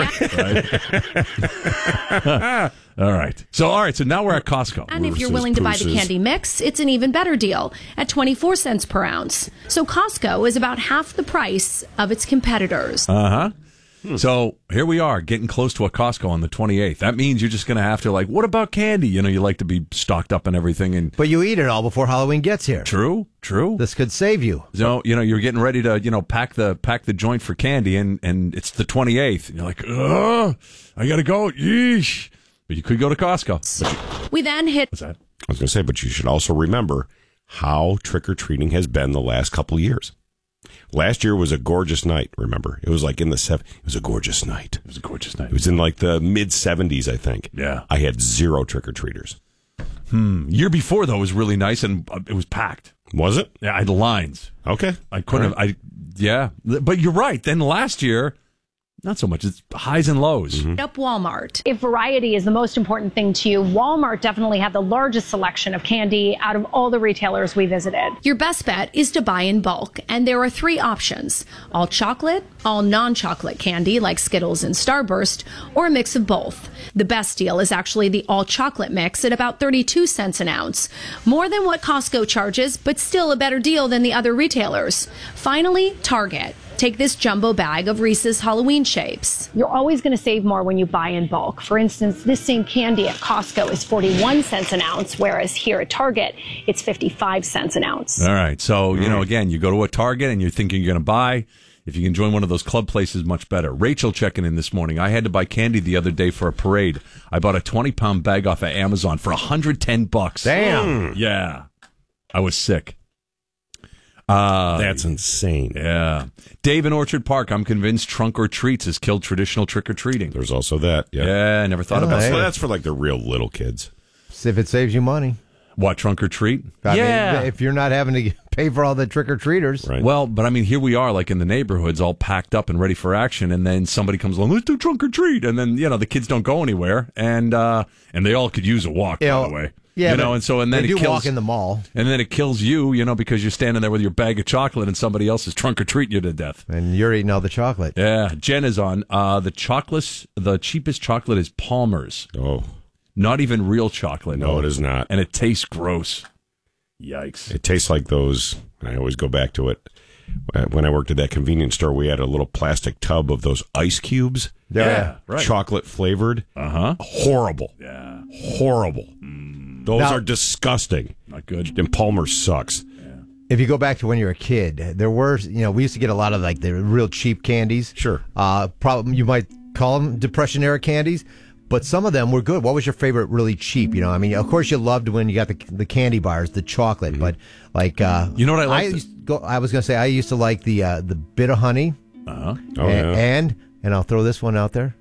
Right. All right. So, all right. So now we're at Costco. And if you're willing to buy the candy mix, it's an even better deal at twenty-four cents per ounce. So Costco is about half the price of its competitors. Uh-huh. Hmm. So here we are getting close to a Costco on the twenty-eighth. That means you're just going to have to like, what about candy? You know, you like to be stocked up and everything. And But you eat it all before Halloween gets here. True, true. This could save you. So, you know, you're getting ready to, you know, pack the pack the joint for candy and, and it's the twenty-eighth. And you're like, ugh, I got to go. Yeesh. But you could go to Costco. We then hit... What's that? I was going to say, but you should also remember how trick-or-treating has been the last couple of years. Last year was a gorgeous night, remember? It was like in the seven. It was a gorgeous night. It was a gorgeous night. It was in like the mid-seventies, I think. Yeah. I had zero trick-or-treaters. Hmm. Year before, though, was really nice and it was packed. Was it? Yeah, I had lines. Okay. I couldn't right. have... I Yeah. But you're right. Then last year... Not so much. It's highs and lows. Mm-hmm. Up Walmart. If variety is the most important thing to you, Walmart definitely had the largest selection of candy out of all the retailers we visited. Your best bet is to buy in bulk, and there are three options: all chocolate, all non-chocolate candy like Skittles and Starburst, or a mix of both. The best deal is actually the all chocolate mix at about thirty-two cents an ounce. More than what Costco charges, but still a better deal than the other retailers. Finally, Target. Take this jumbo bag of Reese's Halloween shapes. You're always going to save more when you buy in bulk. For instance, this same candy at Costco is forty-one cents an ounce, whereas here at Target, it's fifty-five cents an ounce. All right. So, you know, again, you go to a Target and you're thinking you're going to buy. If you can join one of those club places, much better. Rachel checking in this morning. I had to buy candy the other day for a parade. I bought a twenty-pound bag off of Amazon for one hundred ten bucks. Damn. Yeah. I was sick. Uh, That's insane. Yeah. Dave in Orchard Park, I'm convinced Trunk or Treats has killed traditional trick-or-treating. There's also that. Yeah, yeah I never thought Oh, about hey. that. So that's for like the real little kids. See if it saves you money. What, Trunk or Treat? I yeah. mean, if you're not having to pay for all the trick-or-treaters. Right. Well, but I mean, here we are, like in the neighborhoods, all packed up and ready for action, and then somebody comes along, let's do Trunk or Treat, and then, you know, the kids don't go anywhere, and uh, and they all could use a walk, You by know, the way. Yeah, you know, but and so and then they it do kills, walk in the mall. and then it kills you, you know, because you're standing there with your bag of chocolate and somebody else is trunk or treating you to death, and you're eating all the chocolate. Yeah, Jen is on. Uh, the chocolates, the cheapest chocolate is Palmer's. Oh, not even real chocolate. No, it is not, and it tastes gross. Yikes! It tastes like those. I always go back to it. When I worked at that convenience store, we had a little plastic tub of those ice cubes. Yeah, yeah right. Chocolate flavored. Uh huh. Horrible. Yeah. Horrible. Mm. Those now, are disgusting. Not good. And Palmer sucks. Yeah. if you go back to when you were a kid, there were, you know, we used to get a lot of like the real cheap candies. Sure. Uh, probably you might call them Depression era candies, but some of them were good. What was your favorite really cheap? You know, I mean, of course you loved when you got the the candy bars, the chocolate, mm-hmm. but like, uh, you know what I like? I, used to go, I was going to say I used to like the uh, the bit of honey. Uh-huh. Oh, and, yeah. and and I'll throw this one out there.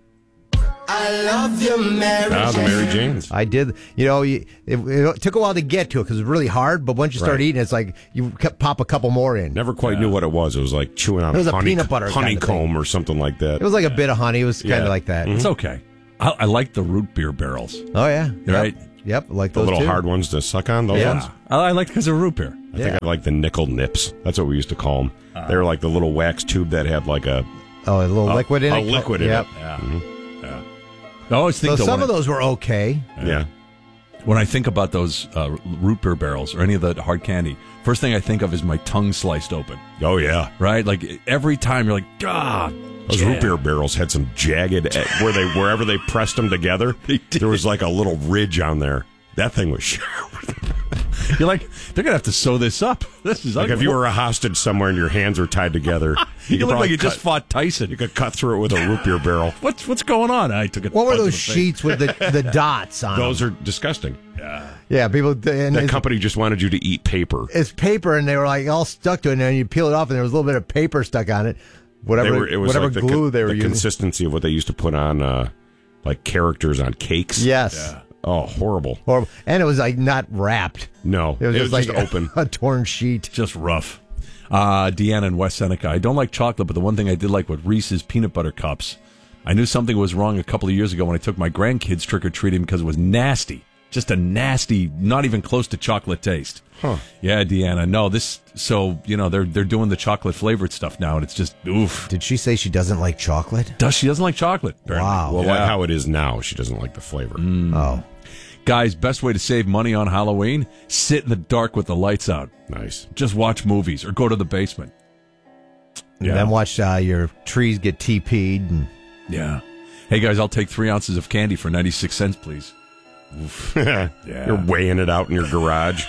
I love you, Mary Ah, the Jane. Mary Janes. I did. You know, you, it, it took a while to get to it because it was really hard. But once you start Right. eating, it's like you kept, pop a couple more in. Never quite knew what it was. It was like chewing on It was a honey, peanut butter kind of honeycomb thing. or something like that. It was like a bit of honey. It was kind of Yeah. like that. It's okay. I, I like the root beer barrels. Oh yeah, Right? Yep, yep like The those little too. hard ones to suck on, those Yeah. ones? I, I like because of root beer. I Yeah. think I like the nickel nips. That's what we used to call them. They were like the little wax tube that had like a... Oh, a little a, liquid in a it. liquid in Yep. it. Yeah. Mhm. Yeah. I always think So that some when of I- those were okay. Yeah. When I think about those uh, root beer barrels or any of the hard candy, first thing I think of is my tongue sliced open. Oh, yeah. Right? Like every time you're like, God. Those yeah. root beer barrels had some jagged... where they Wherever they pressed them together, there was like a little ridge on there. That thing was sharp. You're like, they're going to have to sew this up. This is Like ugly. if you were a hostage somewhere and your hands were tied together, You, could look probably like you just cut- fought Tyson. You could cut through it with a root beer barrel. What's what's going on? I took it. What were punch in those the face. sheets with the, the dots on Those them? are disgusting. Yeah, people. And The it's, company just wanted you to eat paper. it's paper, and they were like all stuck to it, and then you peel it off, and there was a little bit of paper stuck on it. Whatever, They were, it was whatever like the, glue con- they were the using. consistency of what they used to put on, uh, like characters on cakes. Yes. Yeah. Oh, horrible. Horrible. And it was like not wrapped. No, It was it just was like just open. a torn sheet. Just rough. Uh, Deanna in West Seneca. I don't like chocolate, but the one thing I did like was Reese's peanut butter cups. I knew something was wrong a couple of years ago when I took my grandkids trick-or-treating because it was nasty. Just a nasty, not even close to chocolate taste. Huh. Yeah, Deanna. No, this, so, you know, they're they're doing the chocolate flavored stuff now, and it's just, oof. Did she say she doesn't like chocolate? Does she doesn't like chocolate? apparently. Wow. Well, Yeah. like how it is now, she doesn't like the flavor. Oh. Guys, best way to save money on Halloween, sit in the dark with the lights out. Nice. Just watch movies or go to the basement. And then watch uh, your trees get T P'd. And Yeah. Hey, guys, I'll take three ounces of candy for ninety-six cents, please. yeah. You're weighing it out in your garage.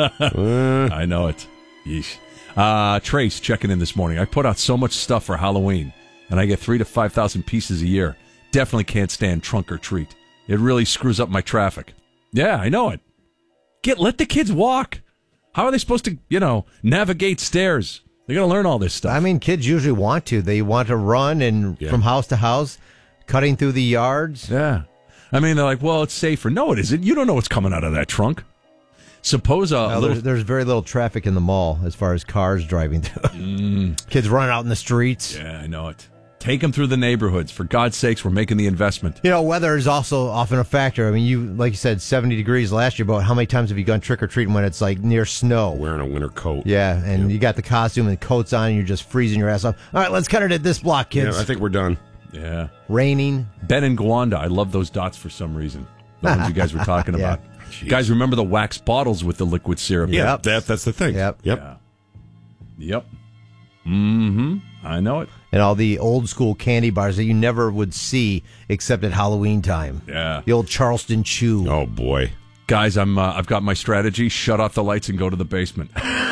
Uh. I know it. Yeesh. Uh, Trace checking in this morning. I put out so much stuff for Halloween, and I get three to five thousand pieces a year. Definitely can't stand trunk or treat. It really screws up my traffic. Yeah, I know it. Get let the kids walk. How are they supposed to, you know, navigate stairs? They're gonna learn all this stuff. I mean, kids usually want to. They want to run and Yeah. from house to house, cutting through the yards. Yeah. I mean, they're like, well, it's safer. No, it isn't. You don't know what's coming out of that trunk. Suppose a Well, little. there's, there's very little traffic in the mall as far as cars driving through. Kids running out in the streets. Yeah, I know it. Take them through the neighborhoods. For God's sakes, we're making the investment. You know, weather is also often a factor. I mean, you like you said, seventy degrees last year, but how many times have you gone trick or treating when it's like near snow? Wearing a winter coat. Yeah, and you got the costume and coats on, and you're just freezing your ass off. All right, let's cut it at this block, kids. Yeah, I think we're done. Yeah. Raining. Ben and Gwanda. I love those dots for some reason. The ones you guys were talking Yeah. about. Guys, remember the wax bottles with the liquid syrup? Yeah, that that's the thing. Yep. Yep. Yeah. Yep. Mm-hmm. I know it. And all the old school candy bars that you never would see except at Halloween time. Yeah. The old Charleston Chew. Oh boy. Guys, I'm uh, I've got my strategy. Shut off the lights and go to the basement.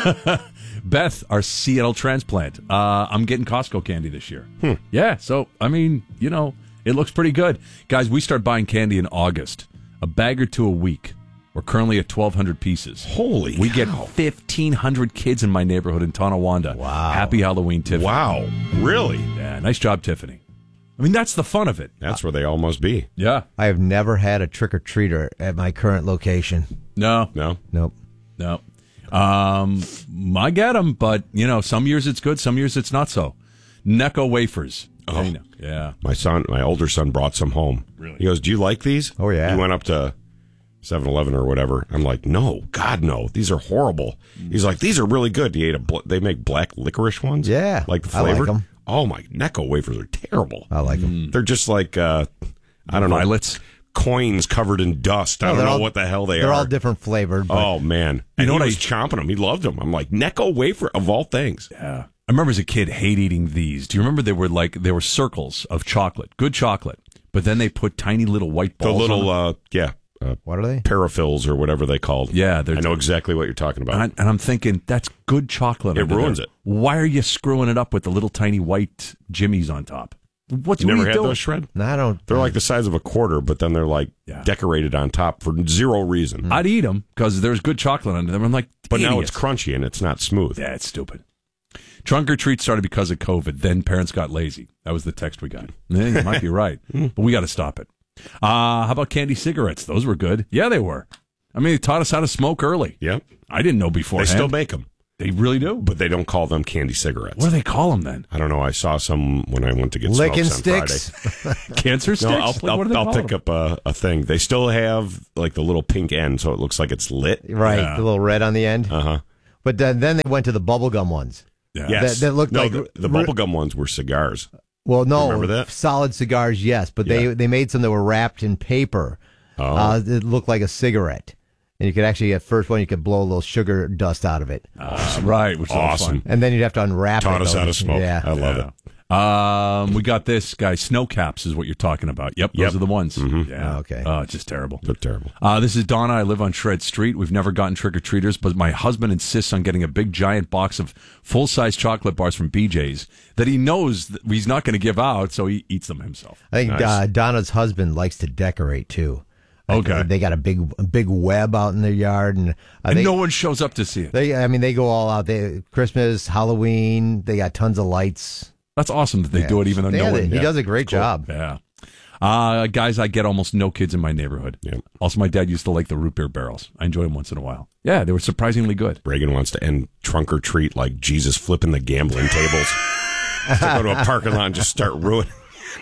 Beth, our Seattle transplant. Uh, I'm getting Costco candy this year. Hmm. Yeah, so I mean, you know, it looks pretty good. Guys, we start buying candy in August. A bag or two a week. We're currently at twelve hundred pieces. Holy We cow. get fifteen hundred kids in my neighborhood in Tonawanda. Wow. Happy Halloween, Tiffany. Wow. Really? Yeah, nice job, Tiffany. I mean, that's the fun of it. That's where they all must be. Yeah. I have never had a trick or treater at my current location. No. No. Nope. No. Um, I get them, but, you know, some years it's good, some years it's not so. Necco wafers. Oh. You know, yeah. My son, my older son, brought some home. Really? He goes, "Do you like these?" Oh, yeah. He went up to seven eleven or whatever. I'm like, "No, God, no. These are horrible." He's like, "These are really good." He ate a. Bl- they make black licorice ones. Yeah, like the I like flavor. 'em. Oh my, Necco wafers are terrible. I like them. They're just like uh, I don't Violets? know, coins covered in dust. I No, don't they're know all- what the hell they They're are. all different flavored. But Oh man, and know he what was I- chomping them. He loved them. I'm like, Necco wafer of all things. Yeah. I remember as a kid hate eating these. Do you remember they were like, they were circles of chocolate, good chocolate, but then they put tiny little white The balls little on them? uh, yeah, uh, what are they? Paraphils or whatever they called. Yeah, I know exactly what you're talking about. And, I, and I'm thinking, that's good chocolate. It under ruins there. it. Why are you screwing it up with the little tiny white jimmies on top? What's you what never are you had doing? those, Shred? No, I don't. They're like the size of a quarter, but then they're like Yeah. decorated on top for zero reason. I'd eat them because there's good chocolate under them. I'm like, But now idiots. it's crunchy and it's not smooth. Yeah, it's stupid. Trunk or treat started because of COVID. Then parents got lazy. That was the text we got. Yeah, you might be right, but we got to stop it. Uh, how about candy cigarettes? Those were good. Yeah, they were. I mean, they taught us how to smoke early. Yep. I didn't know beforehand. They still make them. They really do? But they don't call them candy cigarettes. What do they call them then? I don't know. I saw some when I went to get Licking smokes on sticks. Friday. Cancer sticks? No, I'll, Like, I'll, what do they I'll call pick them? up a, a thing. They still have like the little pink end, so it looks like it's lit. Right, Yeah. the little red on the end. Uh huh. But then, then they went to the bubblegum ones. Yeah. Yes. That, that looked no, like the, the bubblegum ones were cigars. Well, no, Remember that? solid cigars, yes, but they Yeah. they made some that were wrapped in paper. Oh. Uh, it looked like a cigarette, and you could actually at first one you could blow a little sugar dust out of it, Uh, right, which is all Awesome. fun. and then you'd have to unwrap it. Taught us though. how to smoke. Yeah, I love Yeah. it. Um, we got this guy. Snow caps is what you're talking about. Yep, those Yep. are the ones. Mhm. Yeah. Oh, okay. Oh, it's just terrible. They're terrible. Uh, this is Donna. I live on Shred Street. We've never gotten trick or treaters, but my husband insists on getting a big giant box of full size chocolate bars from B J's that he knows that he's not going to give out, so he eats them himself. I think Nice. uh, Donna's husband likes to decorate too. Like, Okay. they got a big a big web out in their yard, and, uh, And they, no one shows up to see it. they I mean they go all out. They Christmas, Halloween, they got tons of lights. That's awesome that they Yeah. do it, even though Yeah, no they- one. he yeah. does a great job. Yeah. Uh, guys, I get almost no kids in my neighborhood. Yep. Also, my dad used to like the root beer barrels. I enjoy them once in a while. Yeah, they were surprisingly good. Reagan wants to end trunk or treat like Jesus flipping the gambling tables. To go to a parking lot and just start ruining.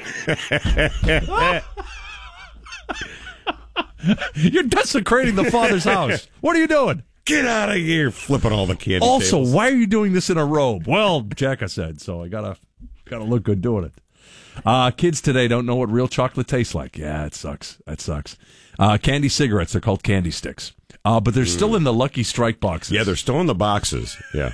You're desecrating the father's house. What are you doing? Get out of here, flipping all the candy Also, tables. why are you doing this in a robe? Well, Jacka said, so I gotta gotta look good doing it. Uh, kids today don't know what real chocolate tastes like. Yeah, it sucks. That sucks. Uh, candy cigarettes, they're called candy sticks. Uh, but they're still in the Lucky Strike boxes. Yeah, they're still in the boxes. Yeah.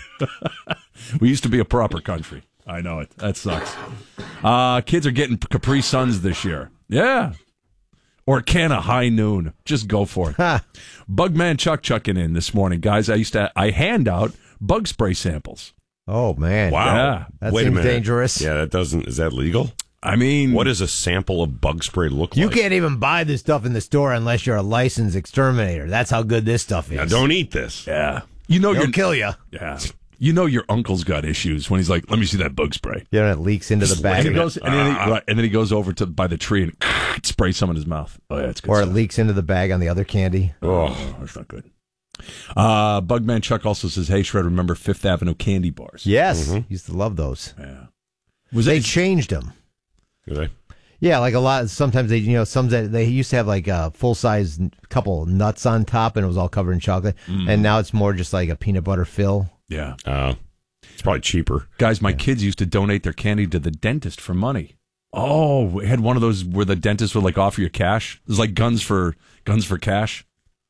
We used to be a proper country. I know it. That sucks. Uh, kids are getting Capri Suns this year. Yeah. Or a can of High Noon. Just go for it. Bugman Chuck chucking in this morning, guys. I used to I hand out bug spray samples. Oh man! Wow. Yeah. That Wait a seems minute. dangerous. Yeah, that doesn't. Is that legal? I mean, What does a sample of bug spray look You like? can't even buy this stuff in the store unless you're a licensed exterminator. That's how good this stuff is. Now, don't eat this. Yeah. You know They'll you're kill you. Yeah. You know your uncle's got issues when he's like, "Let me see that bug spray." You know, it leaks into the And bag, he goes, and then, he, Ah. right, and then he goes over to by the tree and sprays some in his mouth. Oh yeah, it's good. or it stuff. leaks into the bag on the other candy. Oh, that's not good. Uh, Bugman Chuck also says, "Hey Shred, remember Fifth Avenue candy bars?" Yes, used to love those. Yeah. Was they changed them? Do they? Yeah, like a lot. Sometimes they, you know, some that they used to have like a full size couple nuts on top, and it was all covered in chocolate. Mm. And now it's more just like a peanut butter fill. Yeah. Uh, it's probably cheaper. Guys, my kids used to donate their candy to the dentist for money. Oh, we had one of those where the dentist would like offer you cash. It was like guns for guns for cash.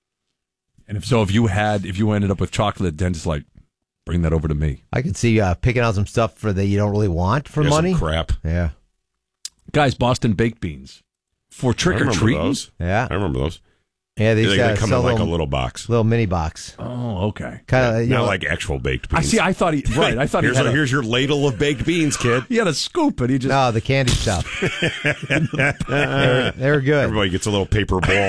And if so, if you had, if you ended up with chocolate, the dentist like, bring that over to me. I could see uh, picking out some stuff for that you don't really want for Yeah, some money. crap. Yeah, Guys, Boston baked beans for trick I or remember treating. those. yeah, I remember those. yeah. They, They, uh, they come sell in like little, a little box. little mini box. Oh, okay. Kind of, you Not know, like actual baked I beans. see. I thought he right. I thought here's, he had a- a, here's your ladle of baked beans, kid. he had a scoop, and he just no, the candy stuff. they're, they're good. Everybody gets a little paper ball.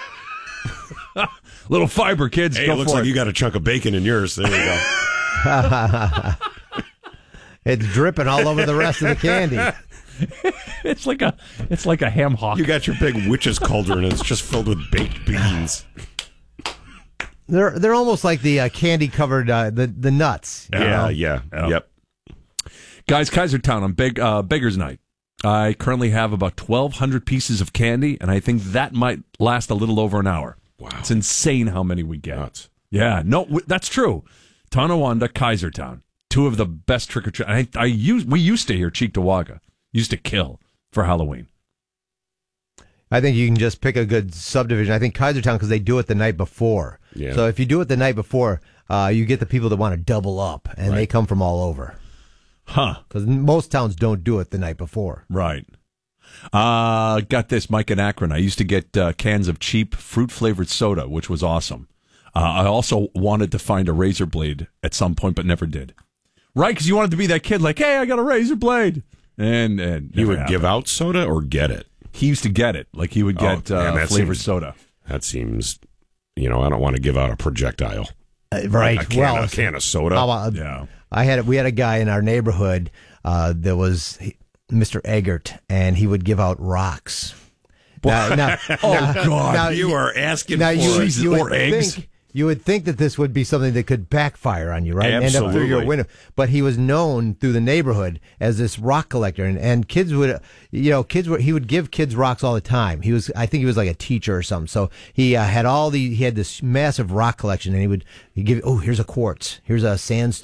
little fiber, kids. Hey, go it looks for like it. you got a chunk of bacon in yours. There you go. It's dripping all over the rest of the candy. It's like a it's like a ham hock. You got your big witch's cauldron, and it's just filled with baked beans. They're they're almost like the uh, candy covered uh, the the nuts. you Yeah, know? yeah, Yeah. yep. Guys, Kaisertown on Big uh, Beggars Night. I currently have about twelve hundred pieces of candy, and I think that might last a little over an hour. Wow, it's insane how many we get. Nuts. Yeah, no, w- that's true. Tonawanda, Kaisertown, two of the best trick or treat. I, I use we used to hear Cheektowaga used to kill for Halloween. I think you can just pick a good subdivision. I think Kaisertown, because they do it the night before. Yeah. So if you do it the night before, uh, you get the people that want to double up, and they Right. come from all over. Huh? Because most towns don't do it the night before. Right. Uh, got this, Mike in Akron. I used to get uh, cans of cheap fruit-flavored soda, which was awesome. Uh, I also wanted to find a razor blade at some point, but never did. Right, because you wanted to be that kid like, hey, I got a razor blade. And, and He would happened. give out soda or get it? He used to get it. Like, he would get oh, man, uh, flavored seems, soda. That seems, you know, I don't want to give out a projectile. Uh, right. A can, well, a can of soda. Uh, yeah. I had we had a guy in our neighborhood uh, that was Mister Eggert, and he would give out rocks. Now, now, oh now, God! now, you are asking now for you, it. you or would eggs. Think, you would think that this would be something that could backfire on you, right? And end up through your Absolutely. window. But he was known through the neighborhood as this rock collector, and, and kids would, you know, kids were. He would give kids rocks all the time. He was, I think, he was like a teacher or something. So he uh, had all the, he had this massive rock collection, and he would, he give, oh, here's a quartz, here's a sandstone.